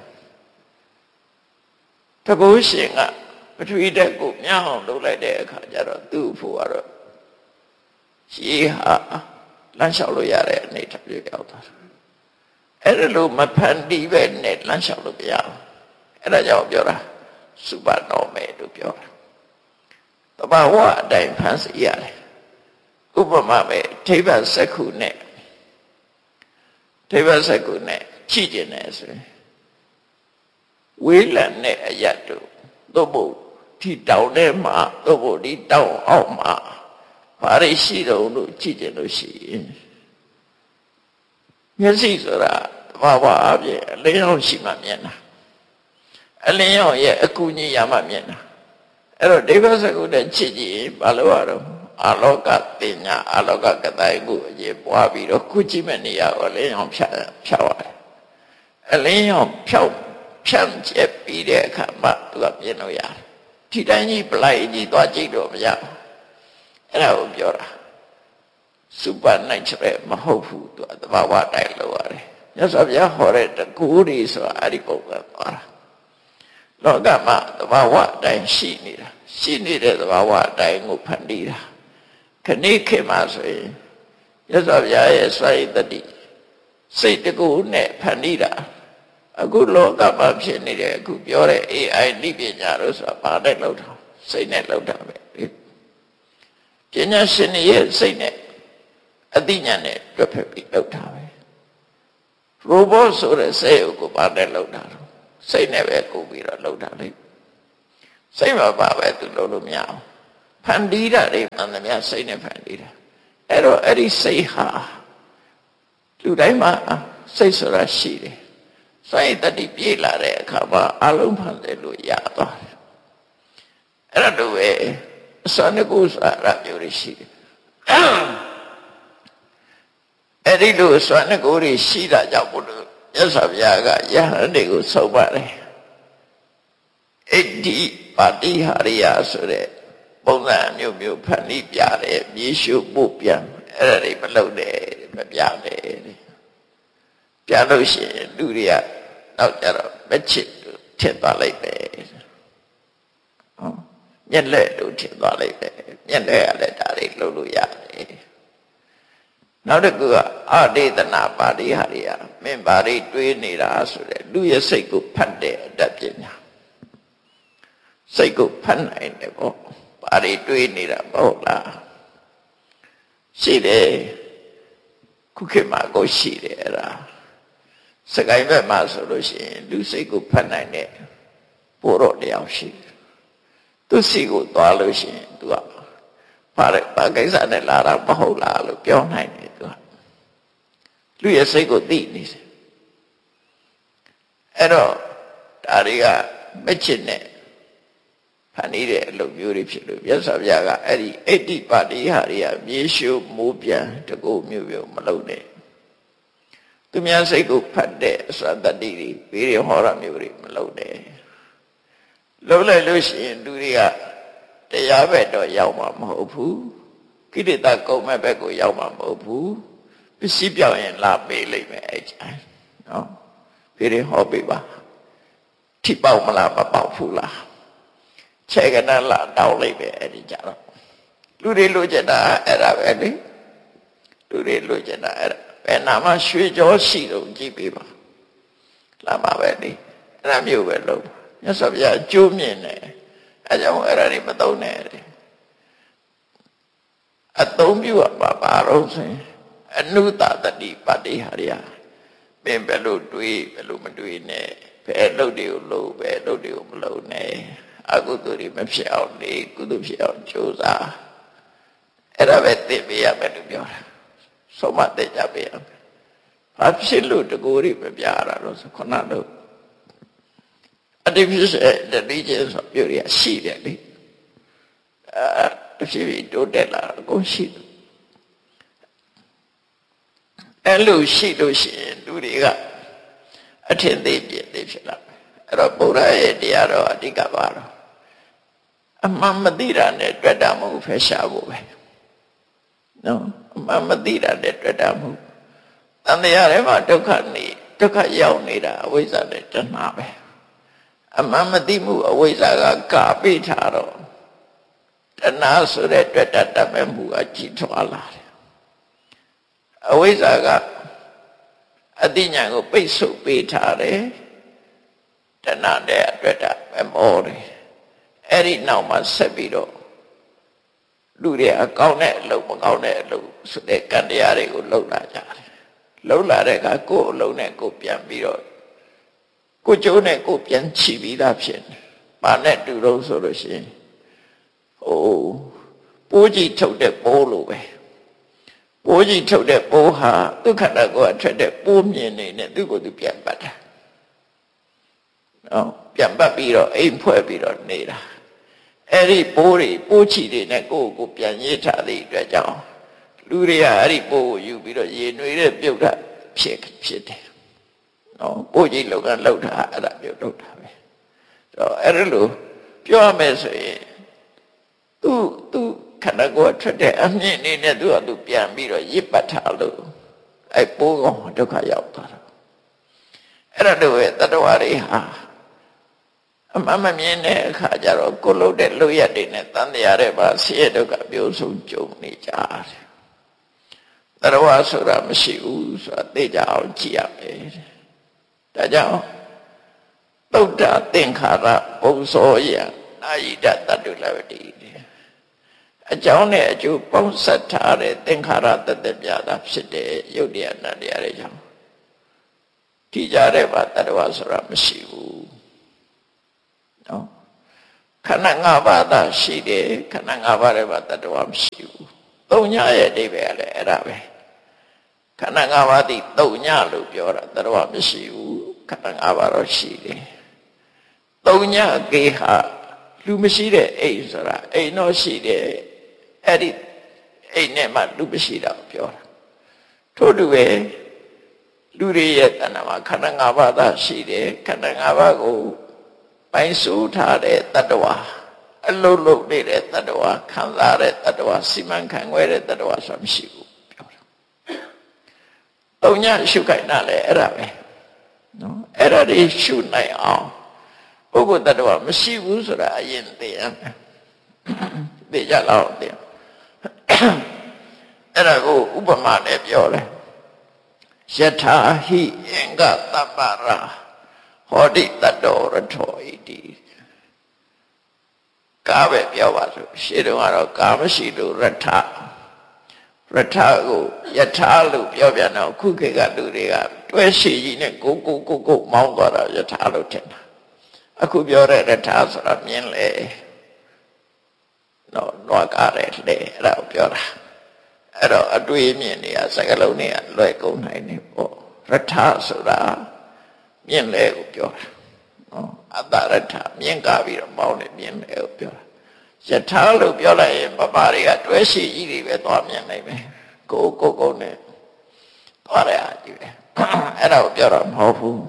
[SPEAKER 2] တကူရှင်ကပထဝီဓာတ်ကိုမြောင်းအောင်လုပ်လိုက်တဲ့အခါကျတော့သူ့ဖို့ကတော့ရေဟာလမ်းလျှောက်လို့ရတဲ့အနေထားပြရောက်သွားတယ်အဲ့ဒါလို့မဖန်တီးပဲနဲ့လမ်းလျှောက်လို့မရဘူးအဲ့ဒါကြောင့်ပြောတာ Supernormal လို့ပြောတာတဘာဝအတိုင်းဖန်စီရတယ်ဥပမာပဲထိဗ္ဗစက္ခုနဲ့ထိဗ္ဗစက္ခုနဲ့ကြည့်ကျင်တယ်ဆိုရင်ဝေးလံနဲ့အရတ်တို့သို့မဟုတ်ဒီတောင်ထဲမှာသို့မဟုတ်ဒီတောင်အောက်မှာဘာတွေရှိတော့လို့ကြည့်ကျင်လို့ရှိရင်မျက်စိဆိုတာတဘာဝအပြင်အလင်းရောင်ရှိမှမြင်တာအလင်းရောင်ရဲ့အကူအညီရမှမြင်တာအဲ့တော့ဒိဗ္ဗစကုတဲ့ချစ်ကြည့်ဘာလို့ရတော့အာလောကတင်ညာအာလောကကတိုင်းကိုအရေးပွားပြီးတော့ခုကြည့်မဲ့နေရာကိုအလင်းရောင်ဖြတ်ဖြတ်ရတယ်အလင်းရောင်ဖြောက်ဖြန့်ကျက်ပြီးတဲ့အခါမှသူကမြင်လို့ရတယ်ဒီတိုင်းကြီးပလိုက်ကြီးသွားကြည့်တော့မရဘူးအဲ့ဒါကိုပြောတာ Supernatural မဟုတ်ဘူးသူကသဘာဝတိုင်းလို့ရတယ်မြတ်စွာဘုရားဟောတဲ့တကူတွေဆိုတာအဲ့ဒီပုံကသွားတာလောကမှာသဘာဝအတိုင်းရှိနေတာရှိနေတဲ့သဘာဝအတိုင်းကိုဖန်တီးတာခဏခေတ်မှာဆိုရင်မြတ်စွာဘုရားရဲ့စွမ်းရည်တတိစိတ်တကူနဲ့ဖန်တီးတာအခုလောကမှာဖြစ်နေတဲ့အခုပြောတဲ့ A I နိပညာလို့ဆိုတာဘာနဲ့လောက်တာစိတ်နဲ့လောက်တာပဲပညာရှင်ရဲ့စိတ်နဲ့အသိဉာဏ်နဲ့တွက်ဖက်ပြီးလောက်တာပဲ robot ဆိုတဲ့စိတ်ကိုဘာနဲ့လောက်တာလဲစိတ်နဲ့ပဲကိုပြီးတော့လှုပ်တာလေစိတ်မှာပါပဲသူလှုပ်လို့မရအောင်ဘဖန်တီးတာတွေမှန်သမျှစိတ်နဲ့ဖန်တီးတာအဲ့တော့အဲ့ဒီစိတ်ဟာလူတိုင်းမှာစိတ်ဆိုတာရှိတယ်စိတ်တတိပြေးလာတဲ့အခါမှာအလုံးဖန်တယ်လို့ရသွားတယ်အဲ့ဒါတို့ပဲအစနကုစာရမျိုးတွေရှိတယ်အဲ့ဒီလိုအစနကုတွေရှိတာကြောင့်ဘုလို့မြတ်စွာဘုရားကယဟန်တွေကိုဆုံးပါတယ်အဋ္ဌိပါတိဟာရိယဆိုတဲ့ပုံစံမျိုးမျိုးဖန်တီးပြတယ်မြေရှုပို့ပြန်အဲ့ဒါတွေမလုပ်နဲ့မပြနဲ့ပြလို့ရှိရင်လူတွေကနောက်ကြတော့မချစ်ထင်သွားလိုက်ပဲဟောမျက်လက်တို့ထင်သွားလိုက်ပဲမျက်လက်ရတဲ့ဒါတွေလုပ်လို့ရတယ်နောက်တစ်ခုကအဒေသနာပါဠိဟာရိယမင်းပါဠိတွေးနေတာဆိုတဲ့လူရဲ့စိတ်ကိုဖတ်တဲ့အတတ်ပညာစိတ်ကိုဖတ်နိုင်တယ်ပေါ့ပါဠိတွေးနေတာမဟုတ်လားရှိတယ်ခုခေတ်မှာကိုရှိတယ်အဲ့ဒါစကိုင်းဘက်မှာဆိုလို့ရှိရင်လူစိတ်ကိုဖတ်နိုင်တဲ့ပို့တော့တရားရှိတယ်သူစိတ်ကိုသွားလို့ရှိရင်သူကဘာလဲဘာကိစ္စနဲ့လာတာမဟုတ်လားလို့ပြောနိုင်တယ်သူကလူရဲ့စိတ်ကိုသိနေတယ်အဲ့တော့ဒါတွေကမချစ်နဲ့ဖန်တီးတဲ့အလုပ်မျိုးတွေဖြစ်လို့မြတ်စွာဘုရားကအဲ့ဒီအဋ္ဌိပါတိဟာရိယမြေရှုမိုးပြန်တကူမျိုးမျိုးမလုပ်နဲ့သူများစိတ်ကိုဖတ်တဲ့အစွမ်းတတ္တိတွေဘေးရဟောရမျိုးတွေမလုပ်နဲ့လုပ်လိုက်လို့ရှိရင်လူတွေကတရားဘက်တော့ရောက်မှာမဟုတ်ဘူးကိလေသာကုန်မဲ့ဘက်ကိုရောက်မှာမဟုတ်ဘူးပစ္စည်းပြောင်းရင်လာပေးလိမ့်မယ်အဲ့ကျန်နော်ဘေးရဟောပေးပါထိပေါက်မလားမပေါက်ဘူးလားခြေကနလာတောင်းလိုက်ပဲအဲ့ဒီကြတော့လူတွေလိုချင်တာအဲ့ဒါပဲလေလူတွေလိုချင်တာအဲ့ဒါဘယ်နာမှရွှေကြောရှိတော့ကြည့်ပေးပါလာမှာပဲလေအဲ့ဒါမျိုးပဲလို့မြတ်စွာဘုရားကျိုးမြင်တယ်အဲ့ကြောင့်အဲ့ဒါတွေမသုံးနဲ့အသုံးပြုပါပါတော့ဆိုရင်အနုတတတိပါတိဟာရိယမင်းဘယ်လိုတွေးဘယ်လိုမတွေးနဲ့ဘယ်လုပ်တွေကိုလုပ်ဘယ်လုပ်တွေကိုမလုပ်နဲ့အကုသိုလ်တွေမဖြစ်အောင်နေကုသိုလ်ဖြစ်အောင်ကြိုးစားအဲ့ဒါပဲသိပေးရမယ်လို့ပြောတာဆုံးမသိကြပေးရမယ်ဘာဖြစ်လို့တကူတွေမပြရတာတော့ဆိုခုနတော့ artificial intelligence ဆိုပြောရရှိတယ်လေအဲတဖြည်းဖြည်းတိုးတက်လာအကုန်ရှိတယ်အဲ့လိုရှိလို့ရှိရင်လူတွေကအထင်သေးပြည့်သေးဖြစ်လာမယ်အဲ့တော့ဘုရားရဲ့တရားတော်အဓိကပါတော့အမှန်မသိတာနဲ့တွေ့တာမဟုတ်ဖယ်ရှားဖို့ပဲနော်အမှန်မသိတာနဲ့တွေ့တာမဟုတ်တန်တရားထဲမှာဒုက္ခနေဒုက္ခရောက်နေတာအဝိဇ္ဇာနဲ့တဏှာပဲအမှန်မသိမှုအဝိဇ္ဇာကကာပိထားတော့တဏှာဆိုတဲ့တွေ့တာတမဲ့မှုအကြည့်ထွားလာတယ်အဝိဇ္ဇာကအတိညာကိုပိတ်ဆို့ပေးထားတယ်တဏှာတဲ့အတွက်တာမမောတယ်အဲ့ဒီနောက်မှာဆက်ပြီးတော့လူတွေအကောင်းတဲ့အလုပ်မကောင်းတဲ့အလုပ်ဆိုတဲ့ကံတရားတွေကိုလှုပ်လာကြတယ်လှုပ်လာတဲ့အခါကိုယ်အလုံးနဲ့ကိုယ်ပြန်ပြီးတော့ကိုယ်ကျိုးနဲ့ကိုယ်ပြန်ချီပြီးသားဖြစ်တယ်။ဘာနဲ့တူတော့ဆိုလို့ရှိရင်ဟိုပိုးကြီးထုတ်တဲ့ပိုးလိုပဲပိုးကြီးထုတ်တဲ့ပိုးဟာဒုက္ခတာကိုအထွက်တဲ့ပိုးမြင်နေနဲ့သူ့ကိုယ်သူပြန်ပတ်တာနော်ပြန်ပတ်ပြီးတော့အိမ်ဖွဲ့ပြီးတော့နေတာအဲ့ဒီပိုးတွေပိုးချီတွေနဲ့ကိုယ့်ကိုပြန်ရေးထားတဲ့အတွက်ကြောင့်လူတွေကအဲ့ဒီပိုးကိုယူပြီးတော့ရေနွေတဲ့ပြုတ်တာဖြစ်ဖြစ်တယ်နော်ပိုးကြီးလောကလောက်တာအဲ့ဒါပြုတ်လောက်တာပဲတော့အဲ့ဒါလို့ပြောရမယ်ဆိုရင်သူသူခန္ဓာကိုယ်ထွက်တဲ့အမြင့်နေနဲ့သူကသူပြန်ပြီးတော့ရစ်ပတ်ထားလို့အဲ့ပိုးကောင်ဒုက္ခရောက်သွားတာအဲ့ဒါတို့ရဲ့တတ္တဝါတွေဟာအမှန်မမြင်တဲ့အခါကျတော့ကိုလို့တဲ့လို့ရတဲ့နဲ့တန်တရားတဲ့ပါဆင်းရဲဒုက္ခပြောဆုံးကြုံနေကြတယ်တတ္တဝါဆိုတာမရှိဘူးဆိုတာသိကြအောင်ကြည့်ရမယ်ဒါကြောင့်သုဒ္ဓသင်္ခါရပုံစောယနာယိတတတ္တုလဝတိအကြောင်းနဲ့အကျိုးပေါင်းစပ်ထားတဲ့သင်္ခါရတသက်ပြတာဖြစ်တဲ့ယုတ်တရားနတ်တရားတွေကြောင့်ဒီကြတဲ့ပါတတ္တဝါဆိုတာမရှိဘူးနော်ခန္ဓာ၅ပါးသာရှိတယ်ခန္ဓာ၅ပါးရဲ့မှာတတ္တဝါမရှိဘူးသုံးညရဲ့အဓိပ္ပာယ်ကလည်းအဲ့ဒါပဲခန္ဓာ၅ပါးသည်သုံးညလို့ပြောတာတတ္တဝါမရှိဘူးခန္ဓာ၅ပါးတော့ရှိတယ်သုံးညကေဟာလူမရှိတဲ့အိမ်ဆိုတာအိမ်တော့ရှိတယ်အဲ့ဒီအိမ်နဲ့မှလူမရှိတာပြောတာထို့တူပဲလူတွေရဲ့တဏ္ဍာမှာခန္ဓာ၅ပါးသာရှိတယ်ခန္ဓာ၅ပါးကိုပိုင်းစိုးထားတဲ့တတ္တဝါအလုံးလုံးနေတဲ့တတ္တဝါခံစားတဲ့တတ္တဝါစီမံခန့်ခွဲတဲ့တတ္တဝါဆိုတာမရှိဘူးပြောတာသုံးညရှုခိုင်းတာလေအဲ့ဒါပဲနော်အဲ့ဒါတွေရှုနိုင်အောင်ပုဂ္ဂိုလ်တ attva မရှိဘူးဆိုတာအရင်သိရမယ်သိကြလောက်သိအဲ့ဒါကိုဥပမာနဲ့ပြောတယ်ယထာဟိအင်္ဂတပ္ပရာဟောတိတတောရထောဣတိကားပဲပြောပါစို့ရှေ့တုန်းကတော့ကာမရှိလို့ရထရထကိုယထာလို့ပြောပြန်တော့ခုခေတ်ကလူတွေကတွဲရှိကြီးနဲ့ကိုကိုကိုကိုမောင်းသွားတာယထာလို့ထင်တာအခုပြောတဲ့ရထဆိုတာမြင်လေတော့တော့ကားတယ်လေအဲ့ဒါကိုပြောတာအဲ့တော့အတွေ့အမြင်တွေကစကားလုံးတွေကလွယ်ကုန်နိုင်နေပေါ့ရထဆိုတာမြင်လေကိုပြောတာနော်အတ္တရထမြင်ကားပြီးတော့မောင်းနေမြင်လေကိုပြောတာယထာလို့ပြောလိုက်ရင်ပပတွေကတွဲရှိကြီးတွေပဲသွားမြင်နိုင်မယ်ကိုကိုကိုနဲ့သွားရကြီးပဲအဲ့ဒါကိုပြောတော့မဟုတ်ဘူး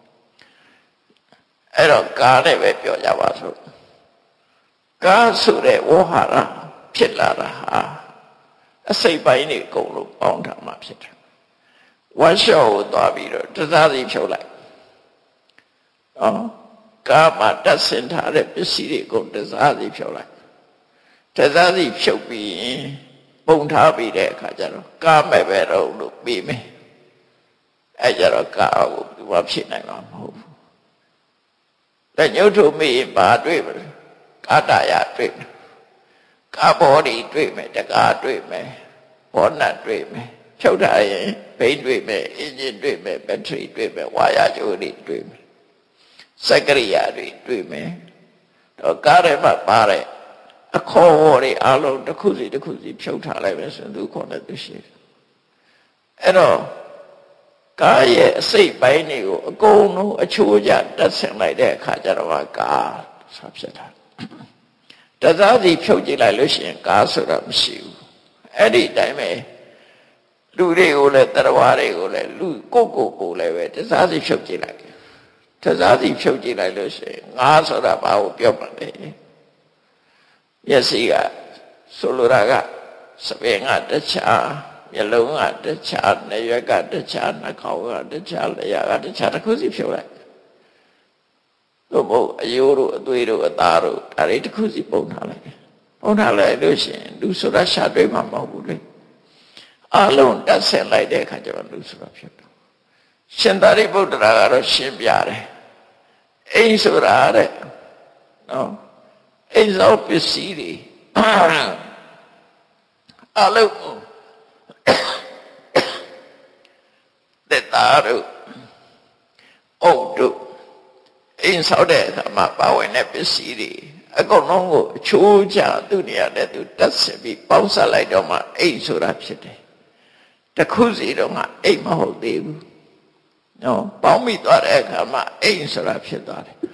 [SPEAKER 2] အဲ့တော့ကားနဲ့ပဲပြောကြပါစို့ကားဆိုတဲ့ဝဟာရဖြစ်လာတာဟာအစိတ်ပိုင်းတွေအကုန်လုံးပေါင်းထားမှဖြစ်တယ်ဝါရှော့ကိုသွားပြီးတော့တစားစီဖြုတ်လိုက်နော်ကားမှာတက်ဆင်ထားတဲ့ပစ္စည်းတွေအကုန်တစားစီဖြုတ်လိုက်တစားစီဖြုတ်ပြီးရင်ပုံထားပြီးတဲ့အခါကျတော့ကားမဲ့ပဲတော့လို့ပြီးမယ်အဲ့ကြတော့ကားကိုသူကဖြစ်နိုင်မှာမဟုတ်ဘူးလက်ညှိုးထုတ်မိရင်ဘာတွေ့မလဲကာတရတွေ့မယ်ကာဘောဒီတွေ့မယ်တကားတွေ့မယ်ဘောနတ်တွေ့မယ်ဖြုတ်ထားရင်ဘိန်းတွေ့မယ်အင်ဂျင်တွေ့မယ်ဘက်ထရီတွေ့မယ်ဝါယာကြိုးတွေတွေ့မယ်စက်ကရိယာတွေတွေ့မယ်တော့ကားထဲမှာပါတဲ့အခေါ်တွေအလုံးတစ်ခုစီတစ်ခုစီဖြုတ်ထားလိုက်မယ်ဆိုရင်သူခေါ်တဲ့သူရှိတယ်အဲ့တော့ကားရဲ့အစိတ်ပိုင်းတွေကိုအကုန်လုံးအချိုးကျတက်ဆင်လိုက်တဲ့အခါကျတော့ကားဆိုဖြစ်တာတစားစီဖြုတ်ကြည့်လိုက်လို့ရှိရင်ကားဆိုတာမရှိဘူးအဲ့ဒီတိုင်းပဲလူတွေကိုလည်းတရားတွေကိုလည်းလူကိုကိုကိုလည်းပဲတစားစီဖြုတ်ကြည့်လိုက်တစားစီဖြုတ်ကြည့်လိုက်လို့ရှိရင်ငါဆိုတာဘာကိုပြောမှလဲမျက်စိကဆိုလိုတာကစပင်ကတခြားမျက်လုံးကတခြားနေရွက်ကတခြားနှာခေါင်းကတခြားလျှာကတခြားတစ်ခုစီဖြုတ်လိုက်တို့မို့အယိုးတို့အသွေးတို့အသားတို့ဒါတွေတစ်ခုစီပုံထားလိုက်ပုံထားလိုက်လို့ရှိရင်လူဆိုတာရှာတွေ့မှာမဟုတ်ဘူးလေအလုံးတက်ဆက်လိုက်တဲ့အခါကျတော့လူဆိုတာဖြစ်တယ်ရှင်သာရိပုတ္တရာကတော့ရှင်းပြတယ်အိမ်ဆိုတာတဲ့နော်အိမ်သောပစ္စည်းတွေအလုံးတဲ့တာတို့အုတ်တို့အိမ်ဆောက်တဲ့အခါမှာပါဝင်တဲ့ပစ္စည်းတွေအကုန်လုံးကိုအချိုးချသူ့နေရာနဲ့သူတက်ဆင်ပြီးပေါင်းစပ်လိုက်တော့မှအိမ်ဆိုတာဖြစ်တယ်တခုစီတော့မှအိမ်မဟုတ်သေးဘူးနော်ပေါင်းမိသွားတဲ့အခါမှာအိမ်ဆိုတာဖြစ်သွားတယ်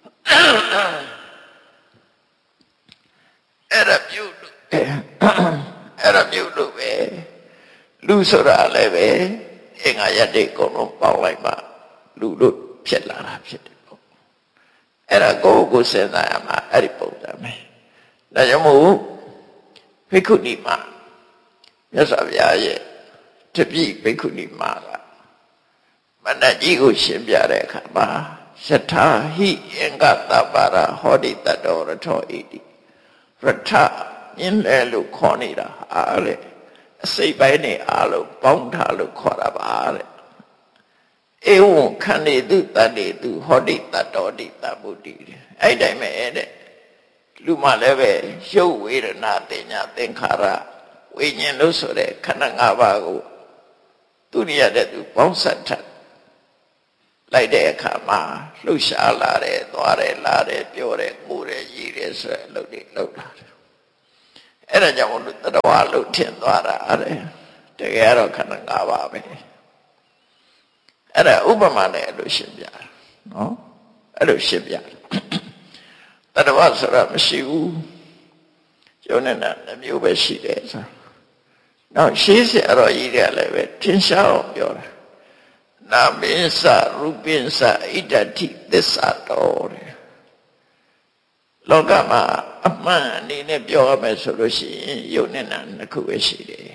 [SPEAKER 2] အဲ့ဒါပြုတ်လို့အဲ့ဒါပြုတ်လို့ပဲလူဆိုတာလည်းပဲအင်္ဂါရတဲ့အကုန်လုံးပေါင်းလိုက်မှလူတို့ဖြစ်လာတာဖြစ်တယ်ပေါ့အဲ့ဒါကိုယ်ကိုစဉ်းစားရမှာအဲ့ဒီပုံစံပဲဒါကြောင့်မို့ဘိက္ခုနီမမြတ်စွာဘုရားရဲ့တပည့်ဘိက္ခုနီမကမဏ္ဍကြီးကိုရှင်းပြတဲ့အခါမှာယထာဟိအင်္ဂတပ္ပရာဟောတိတတောရထောဣတိရထမြင်တယ်လို့ခေါ်နေတာဟာလေအစိတ်ပိုင်းနဲ့အားလုံးပေါင်းထားလို့ခေါ်တာပါတဲ့ဧဝံခန္ဓေတုတတ္တေတုဟောတိတတောတိတမုတိအဲ့တိုင်းပဲတဲ့လူမှလည်းပဲရုပ်ဝေဒနာတင်ညာသင်္ခါရဝိညာဉ်လို့ဆိုတဲ့ခန္ဓာ၅ပါးကိုသူရတဲ့သူပေါင်းစပ်ထလိုက်တဲ့အခါမှာလှုပ်ရှားလာတယ်သွားတယ်လာတယ်ပြောတယ်ကိုယ်တယ်ရည်တယ်ဆိုတဲ့အလုပ်တွေလုပ်လာတယ်အဲ့ဒါကြောင့်လို့တတဝါလို့ထင်သွားတာအဲ့တကယ်တော့ခန္ဓာ၅ပါးပဲအဲ့ဒါဥပမာနဲ့အဲ့လိုရှင်းပြတာနော်အဲ့လိုရှင်းပြတတဝါဆိုတာမရှိဘူးကျုံနေတာမျိုးပဲရှိတယ်ဆိုနောက်ရှင်းစရာတော့ရည်တယ်လည်းပဲထင်ရှားအောင်ပြောတာနာမေသရူပိသဣဒ္ဓတိသစ္စာတော်တဲ့လောကမှာအမှန်အနေနဲ့ပြောရမယ်ဆိုလို့ရှိရင်ယုတ်နဲ့နာနှစ်ခုပဲရှိတယ်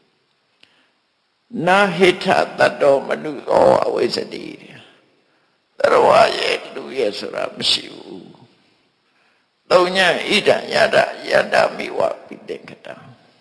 [SPEAKER 2] နာဟိထတတ္တောမနုသောအဝိဇ္ဇတိတရဝရဲ့လူရဲ့ဆိုတာမရှိဘူးသုံးညဣဒံယတယတမိဝပိတေကတံ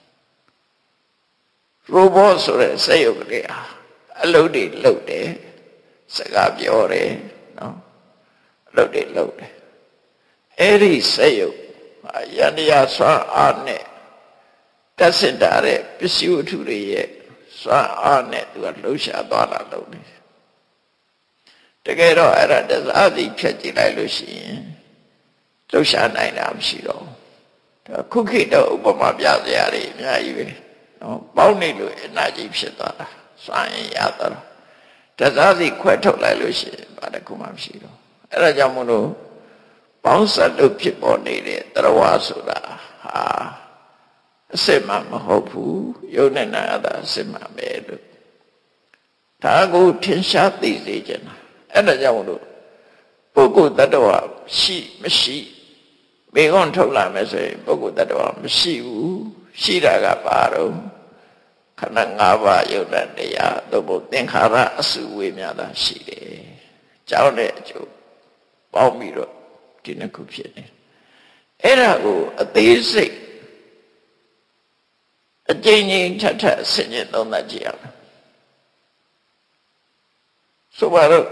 [SPEAKER 2] ရူပဆိုတဲ့စက်ရုပ်ကလေးဟာအလုပ်တွေလုပ်တယ်စကားပြောတယ်နော်အလုပ်တွေလုပ်တယ်အဲ့ဒီစက်ရုပ်ယန္တရားဆွမ်းအားနဲ့တက်စင်တာတဲ့ပစ္စည်းဝတ္ထုတွေရဲ့ဆွမ်းအားနဲ့သူကလှုပ်ရှားသွားတာလုပ်တယ်တကယ်တော့အဲ့ဒါတစားစီဖြတ်ကြည့်လိုက်လို့ရှိရင်လှုပ်ရှားနိုင်တာမရှိတော့ဘူးခုခေတ်တော့ဥပမာပြစရာတွေအများကြီးပဲနော်ပေါင်းနေလို့အနာကြီးဖြစ်သွားတာစွမ်းရင်ရသွားတော့တစားစီခွဲထုတ်လိုက်လို့ရှိရင်ဘာတစ်ခုမှမရှိတော့အဲ့ဒါကြောင့်မို့လို့ပေါင်းစပ်လို့ဖြစ်ပေါ်နေတဲ့တရဝဆိုတာဟာအစစ်မှမဟုတ်ဘူးယုံနဲ့နာတာအစစ်မှပဲလို့ဒါကိုထင်ရှားသိစေချင်တာအဲ့ဒါကြောင့်မို့လို့ပုဂ္ဂိုလ်တ attva ရှိမရှိဘေခွန်ထုတ်လာမယ်ဆိုရင်ပုဂ္ဂိုလ်တ attva မရှိဘူးရှိတာကဘာတော့ခန္ဓာ၅ပါးယုတ်တဲ့တရားသို့မဟုတ်သင်္ခါရအစုဝေများတာရှိတယ်။ကြောင်းတဲ့အကျိုးပေါင်းပြီးတော့ဒီနှစ်ခုဖြစ်နေ။အဲ့ဒါကိုအသေးစိတ်အကျဉ်းချင်းထပ်ထပ်ဆင်ခြင်သုံးသပ်ကြည့်ရအောင်။ဆိုပါတော့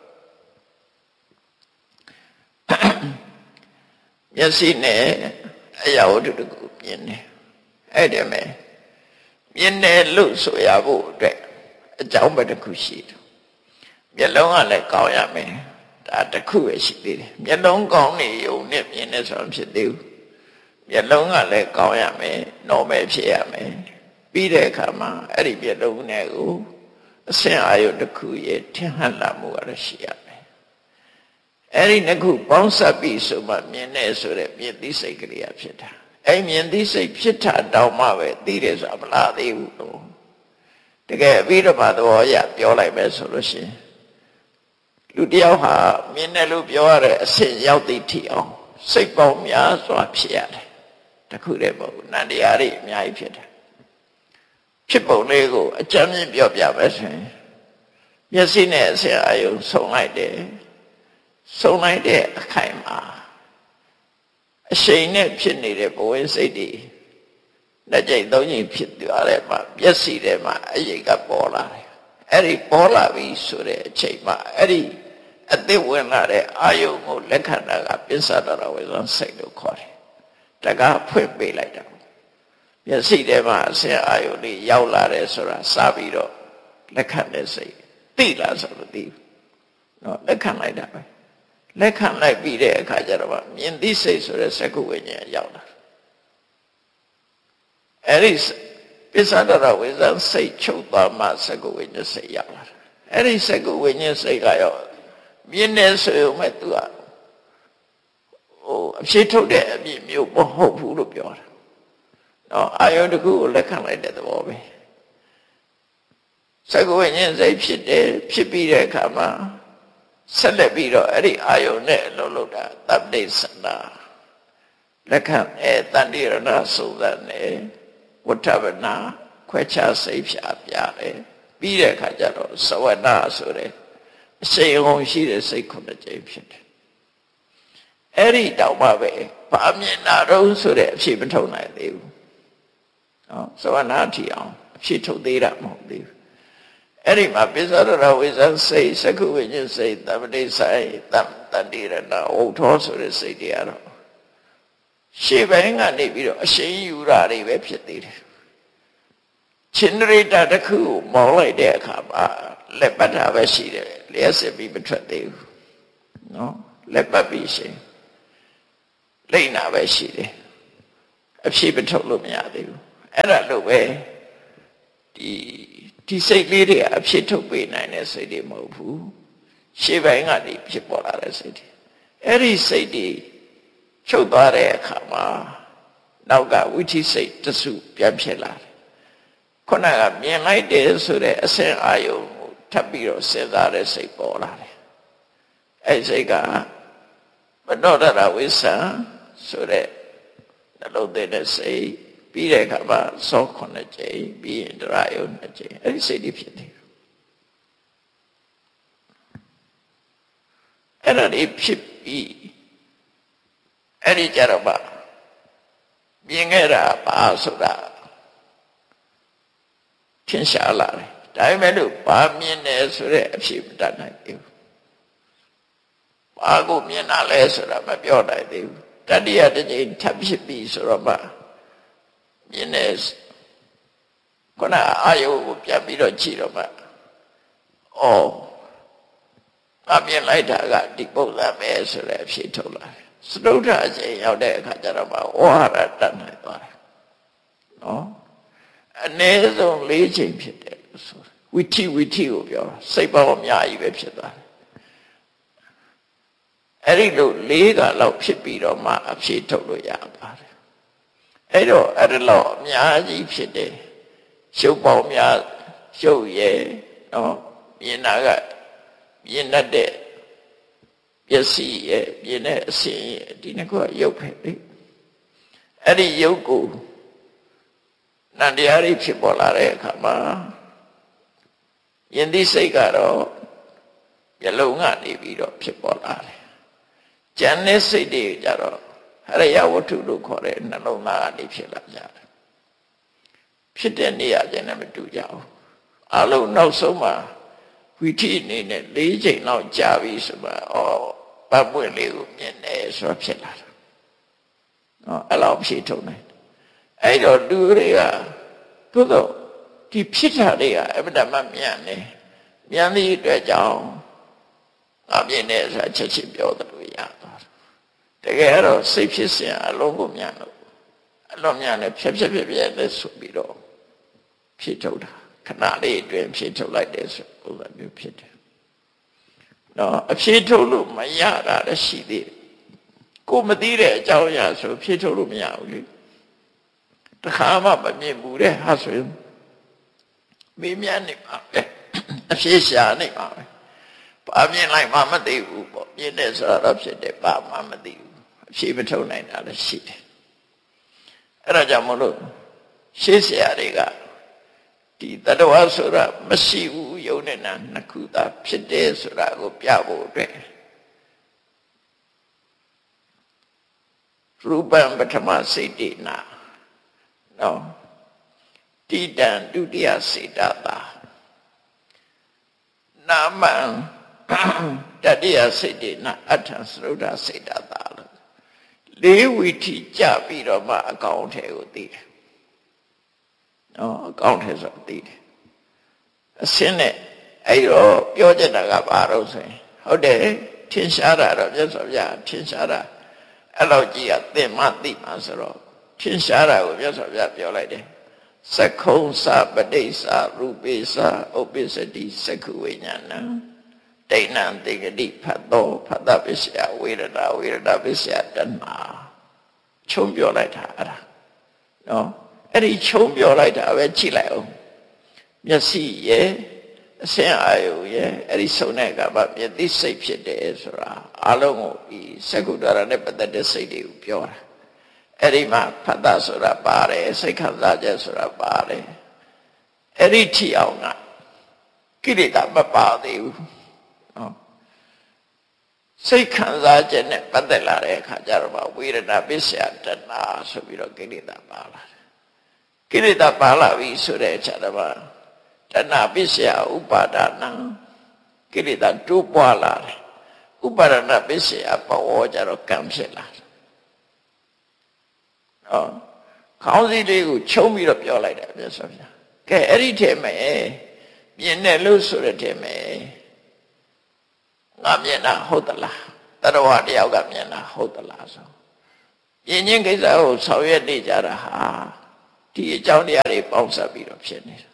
[SPEAKER 2] မျက်စိနဲ့အရာဝတ္ထုတခုမြင်တယ်။အဲ့ဒါမဲ့မြင်တယ်လို့ဆိုရဖို့အတွက်အကြောင်းပဲတစ်ခုရှိတယ်မျက်လုံးကလည်းကောင်းရမယ်ဒါတစ်ခုပဲရှိသေးတယ်မျက်လုံးကောင်းနေုံနဲ့မြင်နေဆိုဖြစ်သေးဘူးမျက်လုံးကလည်းကောင်းရမယ်နော်မယ်ဖြစ်ရမယ်ပြီးတဲ့အခါမှာအဲ့ဒီမျက်လုံးနဲ့ကိုအဆင့်အာရုံတစ်ခုရဲ့ထင်ဟပ်လာမှုကတော့ရှိရမယ်အဲ့ဒီနှစ်ခုပေါင်းစပ်ပြီးဆိုမှမြင်နေဆိုတဲ့မြင်သိစိတ်ကလေးဖြစ်တာအဲ့မြင်သိစိတ်ဖြစ်တာတောင်မှပဲသိတယ်ဆိုတာမလားသေးဘူးတော့တကယ်ပြီးတော့မှသဘောရပြောလိုက်မယ်ဆိုလို့ရှိရင်လူတယောက်ဟာမြင်တယ်လို့ပြောရတဲ့အဆင့်ရောက်သိထီအောင်စိတ်ပေါင်းများစွာဖြစ်ရတယ်တခုတည်းမဟုတ်ဘူးနန္တရားတွေအများကြီးဖြစ်တယ်ဖြစ်ပုံလေးကိုအကြမ်းမြင်ပြောပြမယ်ဆိုရင်မျက်စိနဲ့အဆင့်အာရုံဆုံလိုက်တယ်ဆုံလိုက်တဲ့အခိုင်မှာအရှိန်နဲ့ဖြစ်နေတဲ့ဘဝစိတ်တွေလက်ကျိတ်သုံးချိန်ဖြစ်သွားတယ်မှာမျက်စိထဲမှာအရိပ်ကပေါ်လာတယ်အဲ့ဒီပေါ်လာပြီဆိုတဲ့အချိန်မှာအဲ့ဒီအသစ်ဝင်လာတဲ့အာယုံကိုလက်ခံတာကပစ္ဆဒရဝေဇံစိတ်လို့ခေါ်တယ်တကားဖွင့်ပေးလိုက်တာမျက်စိထဲမှာအဆင်အာယုံလေးရောက်လာတယ်ဆိုတာစပြီးတော့လက်ခံတဲ့စိတ်သိလားဆိုတော့သိဘူးနော်လက်ခံလိုက်တာပဲလက်ခံလိုက်ပြီးတဲ့အခါကျတော့မြင်သိစိတ်ဆိုတဲ့စက္ကုဝိညာဉ်ရောက်လာအဲ့ဒီပစ္ဆဒရဝေဇံစိတ်ချုပ်သွားမှစက္ကုဝိညာဉ်စိတ်ရောက်လာအဲ့ဒီစက္ကုဝိညာဉ်စိတ်ကရောမြင်နေဆိုရင်မဲ့သူကဟိုအဖြစ်ထုတ်တဲ့အပြည့်မျိုးမဟုတ်ဘူးလို့ပြောတာနော်အာယုန်တစ်ခုကိုလက်ခံလိုက်တဲ့သဘောပဲစက္ကုဝိညာဉ်စိတ်ဖြစ်တယ်ဖြစ်ပြီးတဲ့အခါမှာဆက်လက်ပြီးတော့အဲ့ဒီအာယုန်နဲ့လှုပ်လှုပ်တာတပ္ပိသနာလက်ခံအဲတန်တိရဏသုဒ္ဓနဲ့ဝဋ္ဌဗနာခွဲခြားစိတ်ဖြာပြတယ်ပြီးတဲ့အခါကျတော့သဝနာဆိုတဲ့အစိမ်ဟုန်ရှိတဲ့စိတ်ခုနှစ်ကြိမ်ဖြစ်တယ်အဲ့ဒီတောင်မှပဲဘာမြင်တာတော့ဆိုတဲ့အဖြစ်မထုတ်နိုင်သေးဘူးနော်သဝနာထီအောင်အဖြစ်ထုတ်သေးတာမဟုတ်သေးဘူးအဲ့ဒီမှာပစ္ဆဒရဝေဇံစိတ်စက္ခုဝိညာဉ်စိတ်တပ္ပတိဆိုင်တမ္တန္တိရဏဝုထောဆိုတဲ့စိတ်တွေကတော့ရှေ့ပိုင်းကနေပြီးတော့အရှိန်ယူတာတွေပဲဖြစ်သေးတယ်ချင်းရိတာတစ်ခုကိုမောင်းလိုက်တဲ့အခါမှာလက်ပတ်တာပဲရှိတယ်လျှက်စစ်ပြီးမထွက်သေးဘူးနော်လက်ပတ်ပြီးရှင်လိမ့်နာပဲရှိတယ်အဖြစ်မထုတ်လို့မရသေးဘူးအဲ့ဒါလို့ပဲဒီဒီစိတ်လေးတွေအဖြစ်ထုတ်ပေးနိုင်တဲ့စိတ်တွေမဟုတ်ဘူးရှေ့ပိုင်းကနေဖြစ်ပေါ်လာတဲ့စိတ်တွေအဲ့ဒီစိတ်တွေချုပ်သွားတဲ့အခါမှာနောက်ကဝိသိစိတ်တစုပြန်ဖြစ်လာတယ်ခုနကမြင်လိုက်တယ်ဆိုတဲ့အစဉ်အာယုံကိုထပ်ပြီးတော့စဉ်းစားတဲ့စိတ်ပေါ်လာတယ်အဲ့ဒီစိတ်ကမနောဒရဝိသံဆိုတဲ့နှလုံးသွင်းတဲ့စိတ်ပြီးတဲ့အခါမှာစောခုနှစ်ကြိမ်ပြီးရင်ဒရာယုံနှစ်ကြိမ်အဲ့ဒီစိတ်တွေဖြစ်တယ်အဲ့ဒါတွေဖြစ်ပြီးအဲ့ဒီကြတော့မှမြင်ခဲ့တာပါဆိုတာထင်ရှားလာတယ်ဒါပေမဲ့လို့ဘာမြင်တယ်ဆိုတဲ့အဖြစ်မတတ်နိုင်သေးဘူးဘာကိုမြင်တာလဲဆိုတာမပြောနိုင်သေးဘူးတတိယတစ်ကြိမ်ထပ်ဖြစ်ပြီးဆိုတော့မှမြင်တယ်ခုနအာယုကိုပြန်ပြီးတော့ကြည့်တော့မှအော်အမြင်လိုက်တာကဒီပုံစံပဲဆိုတဲ့အဖြစ်ထုတ်လာတယ်စတုထအချိန်ရောက်တဲ့အခါကျတော့မှဝါရတတ်နိုင်သွားတယ်နော်အနည်းဆုံး၄ချိန်ဖြစ်တယ်ဆိုဝိထိဝိထိကိုပြောစိတ်ပေါင်းအများကြီးပဲဖြစ်သွားတယ်အဲ့ဒီလို၄ကလောက်ဖြစ်ပြီးတော့မှအဖြစ်ထုတ်လို့ရပါတယ်အဲ့တော့အဲ့ဒါလောက်အများကြီးဖြစ်တယ်ရှုပ်ပေါင်းများရှုပ်ရဲ့နော်မြင်တာကမြင်တတ်တဲ့ပစ္စည်းရဲ့မြင်တဲ့အစဉ်ရဲ့ဒီနှစ်ခုကရုပ်ပဲလေအဲ့ဒီရုပ်ကိုနန္တရားတွေဖြစ်ပေါ်လာတဲ့အခါမှာယင်သိစိတ်ကတော့မျက်လုံးကနေပြီးတော့ဖြစ်ပေါ်လာတယ်ဉာဏ်နဲ့စိတ်တွေကြတော့ဟရိယဝတ္ထုလို့ခေါ်တဲ့နှလုံးသားကနေဖြစ်လာကြတယ်ဖြစ်တဲ့နေရာချင်းနဲ့မတူကြဘူးအလုံးနောက်ဆုံးမှာဝိထိအနေနဲ့၄ချိန်လောက်ကြာပြီဆိုမှဩပတ်ပွင့်လေးကိုမြင်တယ်ဆိုဖြစ်လာတာနော်အဲ့လောက်ဖြစ်ထုံတယ်အဲ့တော့လူတွေကသို့တော့ဒီဖြစ်တာတွေကအမှန်တမ်းမြန်တယ်မြန်သည့်အတွက်ကြောင့်ငါမြင်တယ်ဆိုတာချက်ချင်းပြောတယ်လို့ရသွားတယ်တကယ်တော့စိတ်ဖြစ်စဉ်အလုံးကိုမြန်လို့အလုံးမြန်တယ်ဖြက်ဖြက်ဖြက်ဖြက်လဲဆိုပြီးတော့ဖြစ်ထုတ်တာခဏလေးအတွင်းဖြစ်ထုတ်လိုက်တယ်ဆိုပုံစံမျိုးဖြစ်တယ်နော်အဖြစ်ထုတ်လို့မရတာလည်းရှိသေးတယ်ကိုမသိတဲ့အကြောင်းအရာဆိုဖြစ်ထုတ်လို့မရဘူးလေတခါမှမမြင်ဘူးတဲ့ဟာဆိုရင်မေးမြန်းနေပါပဲအဖြစ်ရှာနေပါပဲဘာမြင်လိုက်မှမသိဘူးပေါ့မြင်တယ်ဆိုတာတော့ဖြစ်တယ်ဘာမှမသိဘူးအဖြစ်မထုတ်နိုင်တာလည်းရှိတယ်အဲ့ဒါကြောင့်မလို့ရှေးဆရာတွေကဒီတတဝါဆိုတာမရှိဘူးယုံနဲ့နာနှစ်ခုသာဖြစ်တယ်ဆိုတာကိုပြဖို့အတွက်ရူပံပထမစေတေနာနော်တိတံဒုတိယစေတသာနာမံတတိယစေတေနာအဋ္ဌံသရုဒ္ဓစေတသာလို့လေးဝီထိကြပြီးတော့မှအကောင်ထဲကိုသိတယ်နော်အကောင်ထဲဆိုသိတယ်အစင်းနဲ့အဲ့တော့ပြောကြတာကဘာလို့ဆိုရင်ဟုတ်တယ်ထင်ရှားတာတော့မြတ်စွာဘုရားထင်ရှားတာအဲ့လောက်ကြီးကသင်မှသိမှဆိုတော့ထင်ရှားတာကိုမြတ်စွာဘုရားပြောလိုက်တယ်သက္ခုံသပတိစ္ဆရူပိစ္ဆဥပ္ပစ္စတိသက္ခုဝိညာဏဒိဋ္ဌံတေဂတိဖတ်တော်ဖတ်တပစ္စယဝေဒနာဝေဒနာပစ္စယတဏ္ဍာချုံပြောလိုက်တာအဲ့ဒါနော်အဲ့ဒီချုံပြောလိုက်တာပဲကြည့်လိုက်အောင်မျက်စိရဲ့အစင်အာယုရဲ့အဲ့ဒီဆုံးတဲ့ကဘာမျက်သိစိတ်ဖြစ်တယ်ဆိုတာအလုံးကိုဒီစက္ကုတ္တရနဲ့ပတ်သက်တဲ့စိတ်တွေကိုပြောတာအဲ့ဒီမှာဖတ်တာဆိုတာပါတယ်စိတ်ခံစားချက်ဆိုတာပါတယ်အဲ့ဒီထီအောင်ကကိလေသာမပါသေးဘူးနော်စိတ်ခံစားချက်နဲ့ပတ်သက်လာတဲ့အခါကျတော့ဝေဒနာပစ္စယတဏ္ဍာဆိုပြီးတော့ကိလေသာပါလာတယ်ကိလေသာပါလာပြီဆိုတဲ့အချက်တော့တဏ္ဍပစ္စယဥပါဒနာကိလေသာတိုးပွားလာတယ်ဥပါဒနာပစ္စယပေါ်ကြတော့ကံဖြစ်လာတယ်နော်ခေါင်းစည်းလေးကိုချုံပြီးတော့ပြောလိုက်တယ်မြတ်စွာဘုရားကဲအဲ့ဒီထဲမှာမြင်တယ်လို့ဆိုရတဲ့မယ်ငါမြင်တာဟုတ်သလားတရဝတယောက်ကမြင်တာဟုတ်သလားဆိုမြင်ချင်းကိစ္စကိုဆောင်ရွက်နေကြတာဟာဒီအကြောင်းတရားတွေပေါင်းစပ်ပြီးတော့ဖြစ်နေတာ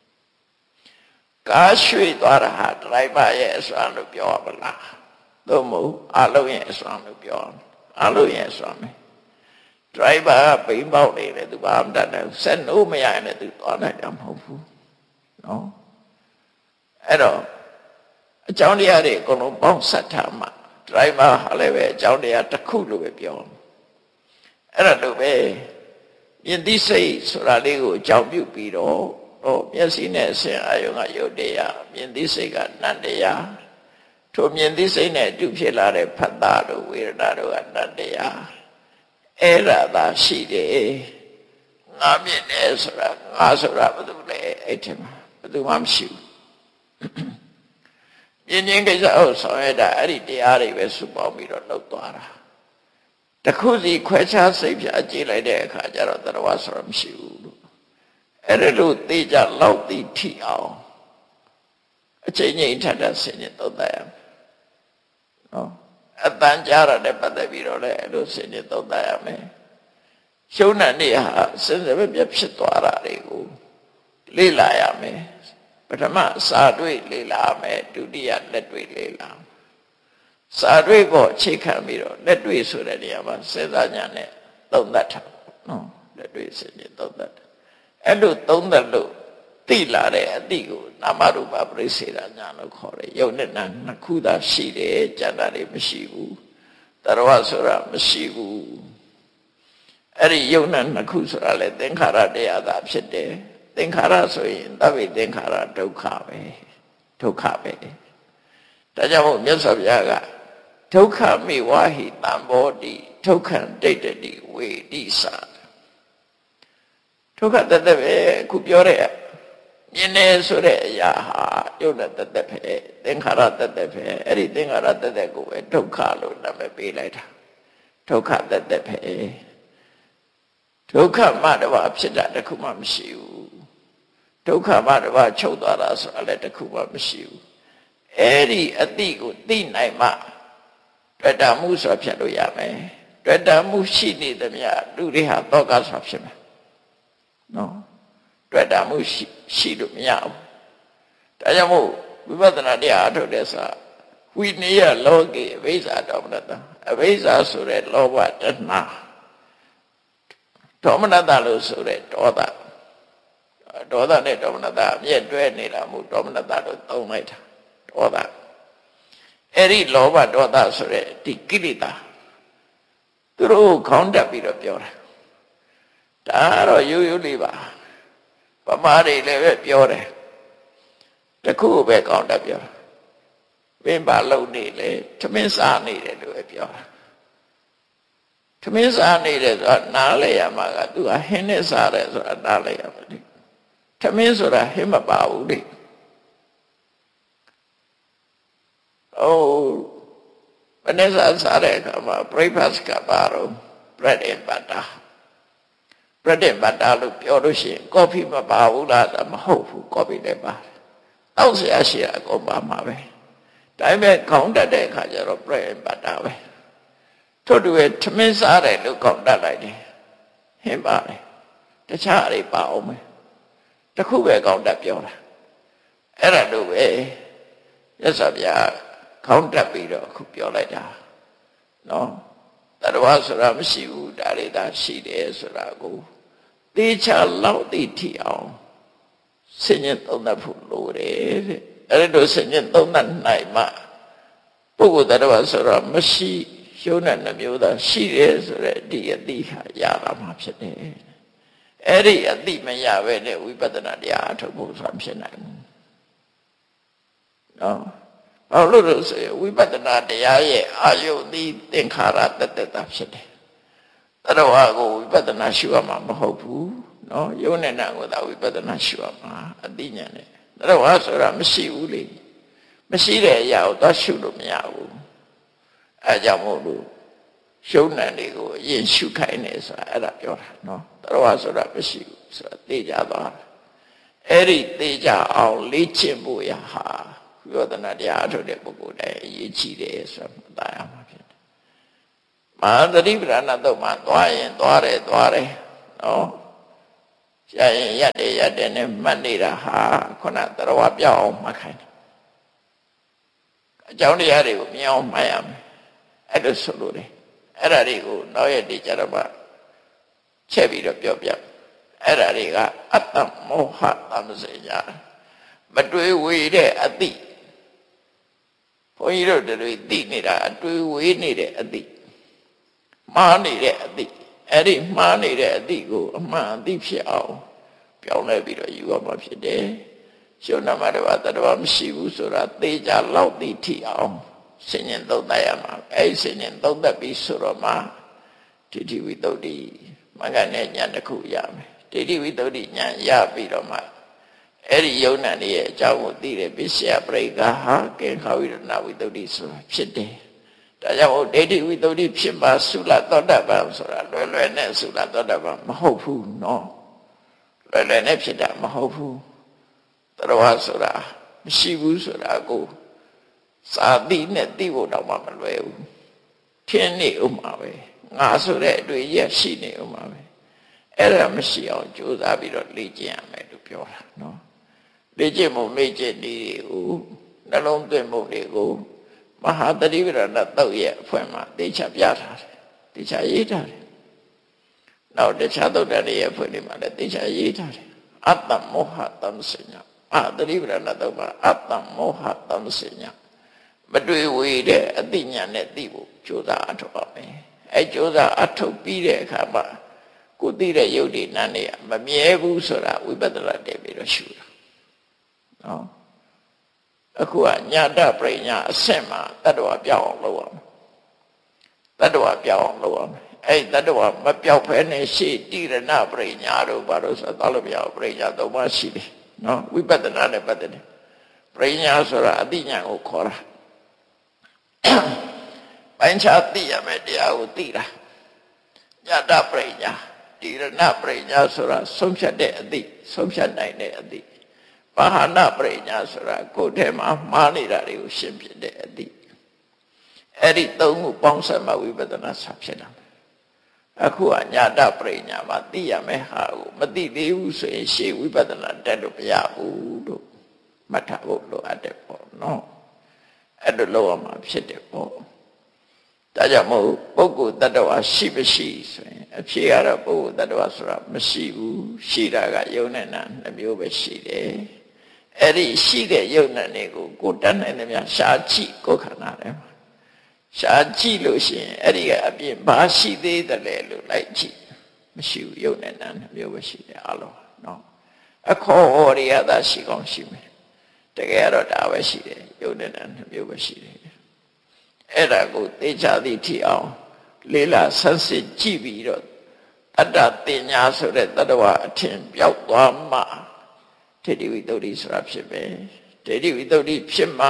[SPEAKER 2] ကားရွှေ့သွားတာဟာဒရိုက်ဘာရဲ့အစွမ်းလို့ပြောရမလားသို့မဟုတ်အလုံးရဲ့အစွမ်းလို့ပြောအလုံးရဲ့အစွမ်းပဲဒရိုက်ဘာကပိန်ပေါက်နေတယ်သူဘာမှမတတ်နိုင်ဆက်နိုးမရရင်လည်းသူသွားနိုင်တာမဟုတ်ဘူးနော်အဲ့တော့အကြောင်းတရားတွေအကုန်လုံးပေါင်းစပ်ထားမှဒရိုက်ဘာဟာလည်းပဲအကြောင်းတရားတစ်ခုလို့ပဲပြောအဲ့ဒါလို့ပဲမြင်သိစိတ်ဆိုတာလေးကိုအကြောင်းပြုပြီးတော့ဟောမျက်စိနဲ့အစဉ်အာယုံကယုတ်တရားမြင်သိစိတ်ကနတ်တရားထိုမြင်သိစိတ်နဲ့အတူဖြစ်လာတဲ့ဖတ်တာတို့ဝေဒနာတို့ကနတ်တရားအဲ့ဒါသာရှိတယ်ငါမြင်တယ်ဆိုတာငါဆိုတာဘာလို့လဲအဲ့ဒီမှာဘာလို့မှမရှိဘူးမြင်ခြင်းကိစ္စကိုဆောင်ရတာအဲ့ဒီတရားတွေပဲစုပေါင်းပြီးတော့လုပ်သွားတာတခုစီခွဲခြားစိတ်ဖြာကြည့်လိုက်တဲ့အခါကျတော့တရဝဆိုတာမရှိဘူးလို့အဲ့ဒါလို့သိကြလောက်သိထိအောင်အချိန်ကြီးထပ်ထပ်ဆင်ခြင်သုံးသပ်ရမယ်နော်အတန်ကြားရတဲ့ပတ်သက်ပြီးတော့လည်းအဲ့လိုဆင်ခြင်သုံးသပ်ရမယ်ရှုံးတဲ့နေဟာစဉ်းစားပြဖြစ်သွားတာတွေကိုလေ့လာရမယ်ပထမစာတွေ့လေ့လာမယ်ဒုတိယလက်တွေ့လေ့လာစာတွေ့ပေါ်အခြေခံပြီးတော့လက်တွေ့ဆိုတဲ့နေရာမှာစဉ်းစားဉာဏ်နဲ့သုံးသပ်ထားနော်လက်တွေ့စဉ်းကျင်သုံးသပ်တယ်အဲ့လိုသုံးသပ်လို့သိလာတဲ့အတိကိုနာမရူပပရိစ္ဆေဒဉာဏ်လို့ခေါ်တယ်ယုတ်နဲ့နာနှစ်ခုသာရှိတယ်ကျန်တာတွေမရှိဘူးတရဝဆိုတာမရှိဘူးအဲ့ဒီယုတ်နဲ့နှစ်ခုဆိုတာလေသင်္ခါရတရားသာဖြစ်တယ်သင်္ခါရဆိုရင်သဗ္ဗေသင်္ခါရဒုက္ခပဲဒုက္ခပဲဒါကြောင့်မို့မြတ်စွာဘုရားကဒုက္ခမိဝဟိတံဘောတိဒုက္ခံဒိဋ္ဌတိဝေတိသဒုက္ခတသက်ပဲခုပြောတဲ့မြင်နေဆိုတဲ့အရာဟာယုတ်တဲ့တသက်ပဲသင်္ခါရတသက်ပဲအဲ့ဒီသင်္ခါရတသက်ကိုပဲဒုက္ခလို့နာမည်ပေးလိုက်တာဒုက္ခတသက်ပဲဒုက္ခမှတပါဖြစ်တာတခုမှမရှိဘူးဒုက္ခမှတပါချုပ်သွားတာဆိုတာလည်းတခုမှမရှိဘူးအဲ့ဒီအတိကိုသိနိုင်မှတွေ့တာမှုဆိုတာဖြစ်လို့ရမယ်တွေ့တာမှုရှိနေသမျှလူတွေဟာတောကဆိုတာဖြစ်မယ်နော်တွေ့တာမှုရှိရှိလို့မရဘူးဒါကြောင့်မို့ဝိပဿနာတရားအထုတ်တဲ့ဆိုဝိနည်းလောကေအဘိဇ္ဇာဒေါမနတအဘိဇ္ဇာဆိုတဲ့လောဘတဏှာဒေါမနတလို့ဆိုတဲ့ဒေါသဒေါသနဲ့ဒေါမနတအမြဲတွဲနေတာမို့ဒေါမနတလို့သုံးလိုက်တာဒေါသအဲ့ဒီလောဘဒေါသဆိုတဲ့ဒီကိလေသာသူတို့ခေါင်းတက်ပြီးတော့ပြောတာဒါကတော့ရိုးရိုးလေးပါပမာတွေလည်းပဲပြောတယ်တခုပဲခေါင်းတက်ပြောတာပင်ပါလုံနေလေသမင်းစားနေတယ်လို့ပဲပြောတာသမင်းစားနေတယ်ဆိုတာနားလဲရမှာကသူကဟင်းနဲ့စားတယ်ဆိုတာနားလဲရမှာလေသမင်းဆိုတာဟင်းမပါဘူးလေအိုးဘယ်နဲ့စားစားတဲ့အခါမှာ breakfast ကပါတော့ bread and butter bread and butter လို့ပြောလို့ရှိရင် coffee မပါဘူးလားဒါမဟုတ်ဘူး coffee လည်းပါတယ်တောက်เสียရှိအကုန်ပါမှာပဲဒါပေမဲ့ခေါင်းတက်တဲ့အခါကျတော့ bread and butter ပဲထို့တူပဲထမင်းစားတယ်လို့ခေါင်းတက်လိုက်တယ်ဟင်းပါတယ်တခြားတွေပါအောင်မယ်တခုပဲခေါင်းတက်ပြောတာအဲ့ဒါတို့ပဲရသော်ဗျာခေါင်းတက်ပြီးတော့အခုပြောလိုက်တာနော်တရဝဆိုတာမရှိဘူးဒါတွေသာရှိတယ်ဆိုတာကိုသေချာလောက်သိထီအောင်ဆင်ញင်သုံးသပ်ဖို့လိုတယ်တဲ့အဲ့ဒါဆင်ញင်သုံးသပ်နိုင်မှပုဂ္ဂိုလ်တရဝဆိုတာမရှိရှုံးတဲ့နှမျိုးသာရှိတယ်ဆိုတဲ့ဒီအသိဟာရတာမှဖြစ်တယ်အဲ့ဒီအသိမရဘဲနဲ့ဝိပဿနာတရားအထုတ်ဖို့ဆိုတာဖြစ်နိုင်ဘူးနော်ဘာလို့လဲဆိုရင်ဝိပဿနာတရားရဲ့အာယုန်ဒီသင်္ခါရတတ္တတာဖြစ်တယ်တရဝကိုဝိပဿနာရှုရမှာမဟုတ်ဘူးနော်ယုံနဲ့နာကိုသာဝိပဿနာရှုရမှာအသိဉာဏ်နဲ့တရဝဆိုတာမရှိဘူးလေမရှိတဲ့အရာကိုသွားရှုလို့မရဘူးအဲကြောင့်မို့လို့ရှုံးနံတွေကိုအရင်ရှုခိုင်းနေဆိုတာအဲ့ဒါပြောတာနော်တရဝဆိုတာမရှိဘူးဆိုတာသိကြသွားအဲ့အဲ့ဒီသိကြအောင်လေ့ကျင့်ဖို့ရဟာဝိပဿနာတရားထုတ်တဲ့ပုဂ္ဂိုလ်တိုင်းအရေးကြီးတယ်ဆိုတာမှတ်သားရမှာဖြစ်တယ်။မဟာသတိပဋ္ဌာန်တော့မှသွားရင်သွားတယ်သွားတယ်နော်ရရင်ရတယ်ရတယ်နဲ့မှတ်နေတာဟာခုနသရဝပြောင်းအောင်မှတ်ခိုင်းတယ်အကြောင်းတရားတွေကိုမြင်အောင်မှတ်ရမယ်အဲ့လိုဆိုလို့လေအဲ့ဒါတွေကိုနောက်ရက်ဒီကြတော့မှချက်ပြီးတော့ပြောပြအဲ့ဒါတွေကအတ္တမောဟသမစေညာမတွေးဝေတဲ့အတိဘုန်းကြီးတို့တွေသိနေတာအတွေးဝေနေတဲ့အတိမှားနေတဲ့အတိအဲ့ဒီမှားနေတဲ့အတိကိုအမှန်အတိဖြစ်အောင်ပြောင်းလဲပြီးတော့ယူရမှာဖြစ်တယ်ရှုံးနာမတော်တတော်မရှိဘူးဆိုတာသေချာလောက်သိထီအောင်ဆင်ញင်သုံးသပ်ရမှာအဲ့ဒီဆင်ញင်သုံးသပ်ပြီးဆိုတော့မှဒိဋ္ဌိဝိတ္တုမဂ္ဂနဲ့ဉာဏ်တစ်ခုရမယ်ဒိဋ္ဌိဝိတ္တုဉာဏ်ရပြီးတော့မှအဲ့ဒီယုံနာနေရဲ့အကြောင်းကိုသိတယ်ပစ္စယပရိက္ခဟာကေခဝိရဏဝိတ္တုဆိုတာဖြစ်တယ်ဒါကြောင့်ဒိဋ္ဌိဝိတ္တုဖြစ်ပါသုလသောတပန်ဆိုတာလွယ်လွယ်နဲ့သုလသောတပန်မဟုတ်ဘူးနော်လွယ်လွယ်နဲ့ဖြစ်တာမဟုတ်ဘူးတရဝဆိုတာမရှိဘူးဆိုတာကိုစာတိနဲ့သိဖို့တော့မှမလွယ်ဘူးထင်းနေဥမှာပဲငါဆိုတဲ့အတွေ့ရရှိနေဥမှာပဲအဲ့ဒါမရှိအောင်ကြိုးစားပြီးတော့လေ့ကျင့်ရမယ်လို့ပြောတာနော်လေ့ကျင့်မှုလေ့ကျင့်နည်းတွေကိုနှလုံးသွင်းမှုတွေကိုမဟာသတိပဋ္ဌာန်တုတ်ရဲ့အဖွဲ့မှာသိချပြထားတယ်သိချရေးထားတယ်နောက်တခြားသုတ်တန်ရဲ့အဖွဲ့တွေမှာလည်းသိချရေးထားတယ်အတ္တမောဟတမ္စညာအာသတိပဋ္ဌာန်တုတ်မှာအတ္တမောဟတမ္စညာမတွေ့ဝေတဲ့အသိဉာဏ်နဲ့သိဖို့ကြိုးစားအထောက်ပါမယ်အဲကြိုးစားအထောက်ပြီးတဲ့အခါမှာကိုသိတဲ့ယုတ်ဒီနန်းတွေကမမြဲဘူးဆိုတာဝိပဿနာတည်ပြီးတော့ရှုတာနော်အခုကညာတပရိညာအဆင့်မှာတတ္တဝါပြောင်းအောင်လုပ်ရမယ်တတ္တဝါပြောင်းအောင်လုပ်ရမယ်အဲ့တတ္တဝါမပြောင်းဖဲနဲ့ရှေ့တိရဏပရိညာတို့ဘာလို့ဆိုတော့လို့မရဘူးပရိညာသုံးပါးရှိတယ်နော်ဝိပဿနာနဲ့ပတ်သက်တယ်ပရိညာဆိုတာအသိဉာဏ်ကိုခေါ်တာပိုင်းခြားသိရမယ်တရားကိုသိတာညာတပရိညာတိရဏပရိညာဆိုတာဆုံးဖြတ်တဲ့အသိဆုံးဖြတ်နိုင်တဲ့အသိပါဟနပရိညာဆိုတာကိုယ်ထဲမှာမှားနေတာတွေကိုရှင်းပြတဲ့အသိအဲ့ဒီသုံးခုပေါင်းစပ်မှဝိပဿနာဆဖြစ်တာအခုကညာတပရိညာမှာသိရမယ်ဟာကိုမသိသေးဘူးဆိုရင်ရှေ့ဝိပဿနာတက်လို့မရဘူးလို့မှတ်ထားဖို့လိုအပ်တယ်ပေါ့နော်အဲ့လိုလုပ်ရမှာဖြစ်တယ်ပေါ့ဒါကြောင့်မို့ပုဂ္ဂိုလ်တ attva ရှိမရှိဆိုရင်အဖြေကတော့ပုဂ္ဂိုလ်တ attva ဆိုတာမရှိဘူးရှိတာကယုံနဲ့နာနှမျိုးပဲရှိတယ်အဲ့ဒီရှိတဲ့ယုံနဲ့နေကိုကိုတတ်နိုင်တယ်များရှားကြည့်ကိုခန္ဓာထဲမှာရှားကြည့်လို့ရှိရင်အဲ့ဒီကအပြင်ဘာရှိသေးတယ်လဲလို့လိုက်ကြည့်မရှိဘူးယုံနဲ့နာနှမျိုးပဲရှိတယ်အလုံးနော်အခေါ်ဟောရတာရှိကောင်းရှိမယ်တကယ်တော့ဒါပဲရှိတယ်ယုံနဲ့နာနှမျိုးပဲရှိတယ်အဲ့ဒါကိုသိချသည်ထီအောင်လေးလာဆန်းစစ်ကြည့်ပြီးတော့အတ္တတင်ညာဆိုတဲ့တတ္တဝအထင်ပြောက်သွားမှဒိဋ္ဌိဝိတ္တုဆိုတာဖြစ်ပဲဒိဋ္ဌိဝိတ္တုဖြစ်မှ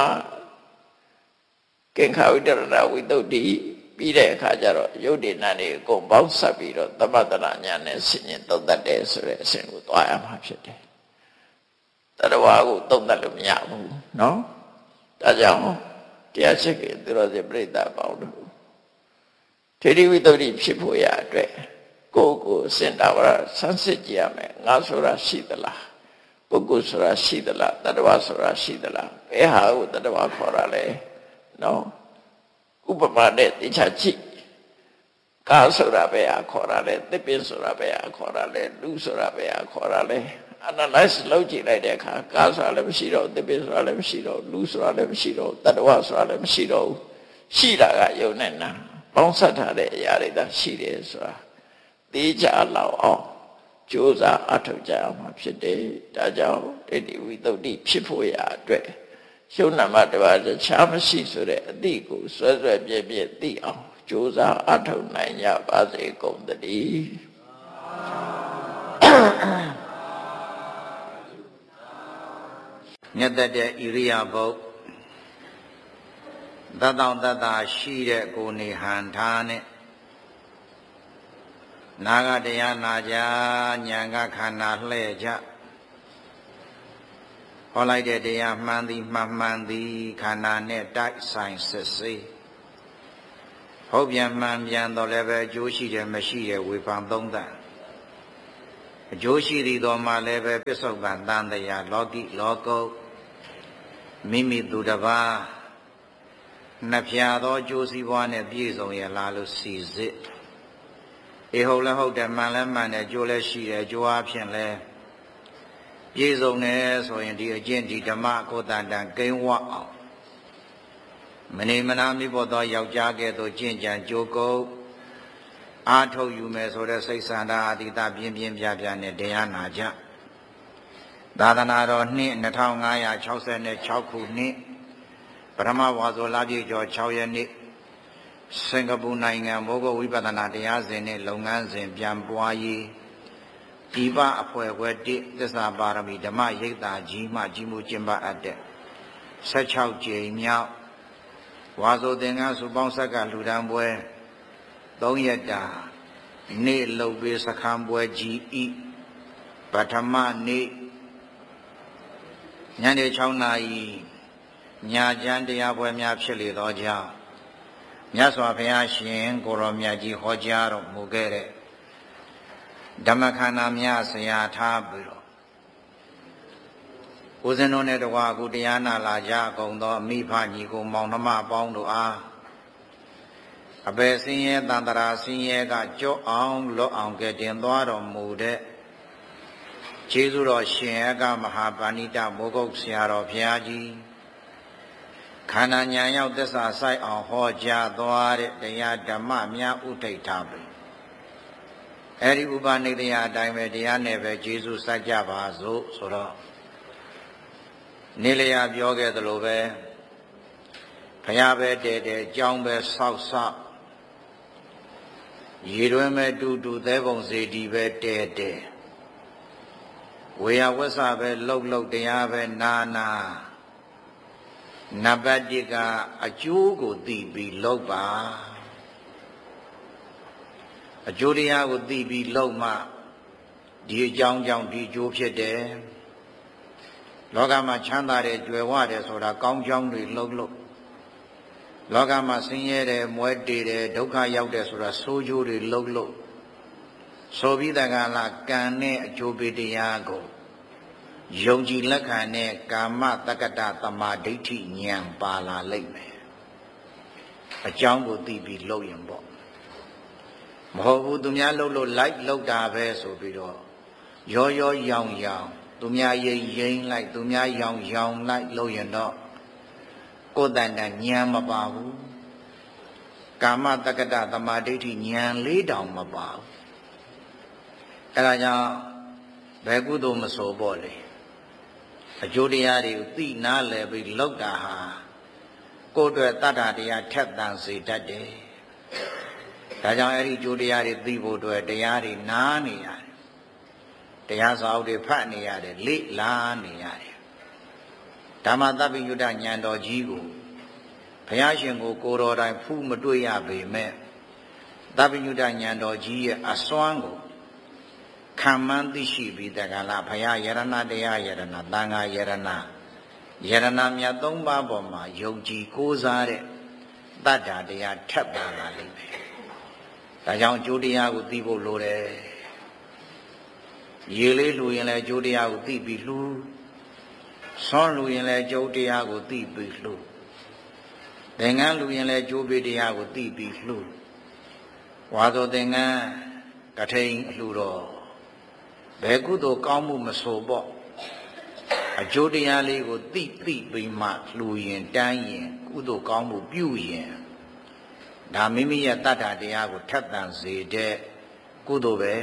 [SPEAKER 2] ကိဉ္ခဝိတ္တရဝိတ္တုပြီးတဲ့အခါကျတော့ယုတ်တိနာနေအကုန်ပေါင်းစပ်ပြီးတော့သမတနာညာနဲ့ဆင်ញင်သုံးသပ်တယ်ဆိုတဲ့အစဉ်ကိုသွားရမှာဖြစ်တယ်တတ္တဝကိုသုံးသပ်လို့မရဘူးနော်ဒါကြောင့်တရားချက်ကသူတော်စင်ပြိဿပေါင်းတို့ဒိဋ္ဌိဝိတ္တုဖြစ်ဖို့ရအတွက်ကိုယ်ကိုစင်တာဝရဆန်းစစ်ကြည့်ရမယ်ငါဆိုတာရှိသလားပုဂ္ဂိုလ်ဆိုတာရှိသလားတတ္တဝဆိုတာရှိသလားဘယ်ဟာကိုတတ္တဝခေါ်ရလဲနော်ဥပမာနဲ့သိချကြည့်ကာဆိုတာဘယ်ဟာခေါ်ရလဲသစ်ပင်ဆိုတာဘယ်ဟာခေါ်ရလဲလူဆိုတာဘယ်ဟာခေါ်ရလဲ analyze လုပ်ကြည့်လိုက်တဲ့အခါကာဆိုတာလည်းမရှိတော့သစ်ပင်ဆိုတာလည်းမရှိတော့လူဆိုတာလည်းမရှိတော့တတ္တဝဆိုတာလည်းမရှိတော့ဘူးရှိတာကယုံနဲ့နာပေါင်းစပ်ထားတဲ့အရာတွေသာရှိတယ်ဆိုတာသိကြလောက်အောင်ကြိုးစားအထောက်ကြအောင်မှာဖြစ်တယ်ဒါကြောင့်ဒိဋ္ဌိဝိတ္တုဖြစ်ဖို့ရအတွက်ရှုံးနာမတပါးတခြားမရှိဆိုတဲ့အသည့်ကိုဆွဲဆွဲပြည့်ပြည့်သိအောင်ကြိုးစားအထောက်နိုင်ကြပါစေကုန်သတည်း
[SPEAKER 3] မြတ်တဲ့ဣရိယာပုတ်သတ္တောတတ္တာရှိတဲ့ကိုနေဟန်ထားနဲ့နာဂတရားနာကြဉာဏ်ကခန္ဓာလှဲ့ကြဟောလိုက်တဲ့တရားမှန်သည်မှန်မှန်သည်ခန္ဓာနဲ့တိုက်ဆိုင်စစ်ဆေးဟုတ်ပြန်မှန်ပြန်တော့လည်းပဲအကျိုးရှိတယ်မရှိတယ်ဝေဖန်သုံးသပ်အကျိုးရှိသည်တော်မှလည်းပဲပစ္စုပန်တန်တရားလောကီလောကုတ်မိမိသူတစ်ပါးနှစ်ဖြာသောအကျိုးစီးပွားနဲ့ပြည့်စုံရလားလို့စီစစ်အေဟုတ်လည်းဟုတ်တယ်မှန်လည်းမှန်တယ်အကျိုးလည်းရှိတယ်အကျိုးအဖြစ်လည်းပြည့်စုံတယ်ဆိုရင်ဒီအကျင့်ဒီဓမ္မကိုတန်တန်ကိန်းဝအောင်မနေမနာမိဖို့သောယောက်ျားကဲ့သို့ကျင့်ကြံကြိုးကုပ်အားထုတ်ယူမယ်ဆိုတဲ့စိတ်ဆန္ဒအတိတပြင်းပြင်းပြပြနဲ့တရားနာကြသာသနာတော်နှစ်နှစ်ထောင်ငါးရာခြောက်ဆယ်ခြောက်ခုနှစ်ပထမဝါဆိုလပြည့်ကျော်ခြောက်ရက်နေ့စင်ကာပူနိုင်ငံဘောဂဝိပဿနာတရားစဉ်နဲ့လုပ်ငန်းစဉ်ပြန်ပွားရေးဒီပအဖွဲ့ခွဲတစ်သစ္စာပါရမီဓမ္မရိပ်သာကြီးမှကြီးမှုကျင့်ပအပ်တဲ့၁၆ကြိမ်မြောက်ဝါဆိုသင်္ကန်းစုပေါင်းဆက်ကလူတန်းပွဲသုံးရက်တာနေ့လုတ်ပေးစခန်းပွဲကြီးဤပထမနေ့ညနေ၆နာရီညာကျမ်းတရားပွဲများဖြစ်လေသောကြောင့်မြတ်စွာဘုရားရှင်ကိုရောမြတ်ကြီးဟောကြားတော်မူခဲ့တဲ့ဓမ္မခန္ဓာများဆရာထားပြီးတော့ဦးဇင်းတို့နဲ့တကွာအခုတရားနာလာကြကုန်သောမိဖညီကိုမောင်နှမပေါင်းတို့အားအပေစင်းရဲတန်တရာစင်းရဲကကြော့အောင်လွတ်အောင်ကဲ့တင်သွားတော်မူတဲ့ကျေးဇူးတော်ရှင်အကမဟာပါဏိတမိုးကုတ်ဆရာတော်ဘုရားကြီးခန္ဓာဉာဏ်ရောက်သစ္စာဆိုင်အောင်ဟောကြားသွားတဲ့တရားဓမ္မများဥထိတ်ထားပြီအဲဒီဥပနိဒေယအတိုင်းပဲတရားနဲ့ပဲကျေးဇူးစัจကြပါစို့ဆိုတော့နေလျာပြောခဲ့သလိုပဲဘုရားပဲတည်တယ်ကြောင်းပဲဆောက်ဆောက်ရေတွင်ပဲတူတူသဲပုံစေတီပဲတည်တယ်ဝေယဝဆပဲလှုပ်လှုပ်တရားပဲနာနာနံပါတ်၁ကအကျိုးကိုသိပြီးလုပ်ပါအကျိုးတရားကိုသိပြီးလုပ်မှဒီအကြောင်းကြောင့်ဒီအကျိုးဖြစ်တယ်လောကမှာချမ်းသာတယ်ကြွယ်ဝတယ်ဆိုတာကောင်းကြောင်းတွေလှုပ်လှုပ်လောကမှာဆင်းရဲတယ်မွဲတေတယ်ဒုက္ခရောက်တယ်ဆိုတာဆိုးကျိုးတွေလှုပ်လှုပ်ဆိုပြီးတကလားကံနဲ့အကျိုးပေးတရားကိုယုံကြည်လက်ခံတဲ့ကာမတက္ကတသမာဓိဋ္ဌိဉာဏ်ပါလာလိမ့်မယ်အကြောင်းကိုသိပြီးလုပ်ရင်ပေါ့မဟုတ်ဘူးသူများလှုပ်လို့လိုက်လှုပ်တာပဲဆိုပြီးတော့ရောရောရောင်ရောင်သူများရိမ့်ရိမ့်လိုက်သူများရောင်ရောင်လိုက်လှုပ်ရင်တော့ကိုယ်တန်တန်ဉာဏ်မပါဘူးကာမတက္ကတသမာဓိဋ္ဌိဉာဏ်လေးတောင်မပါဘူးအဲဒါကြောင့်ဘယ်ကုသိုလ်မဆိုပေါ့လေအကျိုးတရားတွေကိုသိနာလည်ပြီးလောက်တာဟာကိုယ်အတွက်တတ္တတရားထက်သန်စေတတ်တယ်ဒါကြောင့်အဲ့ဒီအကျိုးတရားတွေသိဖို့အတွက်တရားတွေနားနေရတယ်တရားစာအုပ်တွေဖတ်နေရတယ်လေ့လာနေရတယ်ဓမ္မသဗ္ဗညုတဉာဏ်တော်ကြီးကိုဘုရားရှင်ကိုကိုယ်တော်တိုင်ဖူးမတွေ့ရပေမဲ့သဗ္ဗညုတဉာဏ်တော်ကြီးရဲ့အစွမ်းကိုခံမှန်းသိရှိပြီးတကလားဘုရားယရဏတရားယရဏသံဃာယရဏယရဏမြတ်သုံးပါးပေါ်မှာယုံကြည်ကိုးစားတဲ့တတ္တာတရားထပ်ပါလာလိမ့်မယ်ဒါကြောင့်အကျိုးတရားကိုသိဖို့လိုတယ်ရေလေးလှူရင်လည်းအကျိုးတရားကိုသိပြီးလှူဆွမ်းလှူရင်လည်းအကျိုးတရားကိုသိပြီးလှူသင်္ကန်းလှူရင်လည်းအကျိုးပေးတရားကိုသိပြီးလှူဝါသောသင်္ကန်းကထိန်အလှူတော်ဘယ်ကုသိုလ်ကောင်းမှုမဆိုပေါ့အကျိုးတရားလေးကိုသိသိပြီးမှလှူရင်တန်းရင်ကုသိုလ်ကောင်းမှုပြုရင်ဒါမိမိရဲ့တတ္တတရားကိုထက်သန်စေတဲ့ကုသိုလ်ပဲ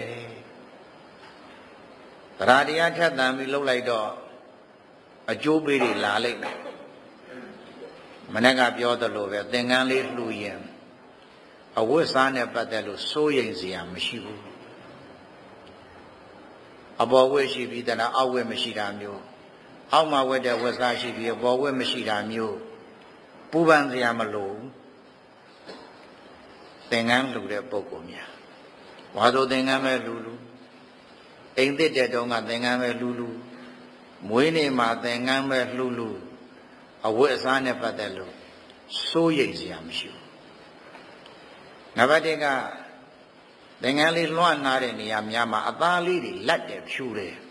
[SPEAKER 3] တရားတရားထက်သန်ပြီးလှုပ်လိုက်တော့အကျိုးပေးတွေလာလိမ့်မယ်မနေ့ကပြောသလိုပဲသင်္ကန်းလေးလှူရင်အဝတ်စားနဲ့ပတ်သက်လို့စိုးရိမ်စရာမရှိဘူးအပေါ်ဝတ်ရှိပြီးတလားအောက်ဝတ်မရှိတာမျိုးအောက်မှာဝတ်တဲ့ဝတ်စားရှိပြီးအပေါ်ဝတ်မရှိတာမျိုးပူပန်စရာမလိုသင်္ကန်းလှူတဲ့ပုဂ္ဂိုလ်များဝါဆိုသင်္ကန်းပဲလှူလှူအိမ်သစ်တဲ့တုန်းကသင်္ကန်းပဲလှူလှူမွေးနေ့မှာသင်္ကန်းပဲလှူလှူအဝတ်အစားနဲ့ပတ်သက်လို့စိုးရိမ်စရာမရှိဘူးနံပါတ်တစ်ကသင်္ကန်းလေးလွှမ်းနာတဲ့နေရာများမှာအသားလေးတွေလက်တယ်ဖြူတယ်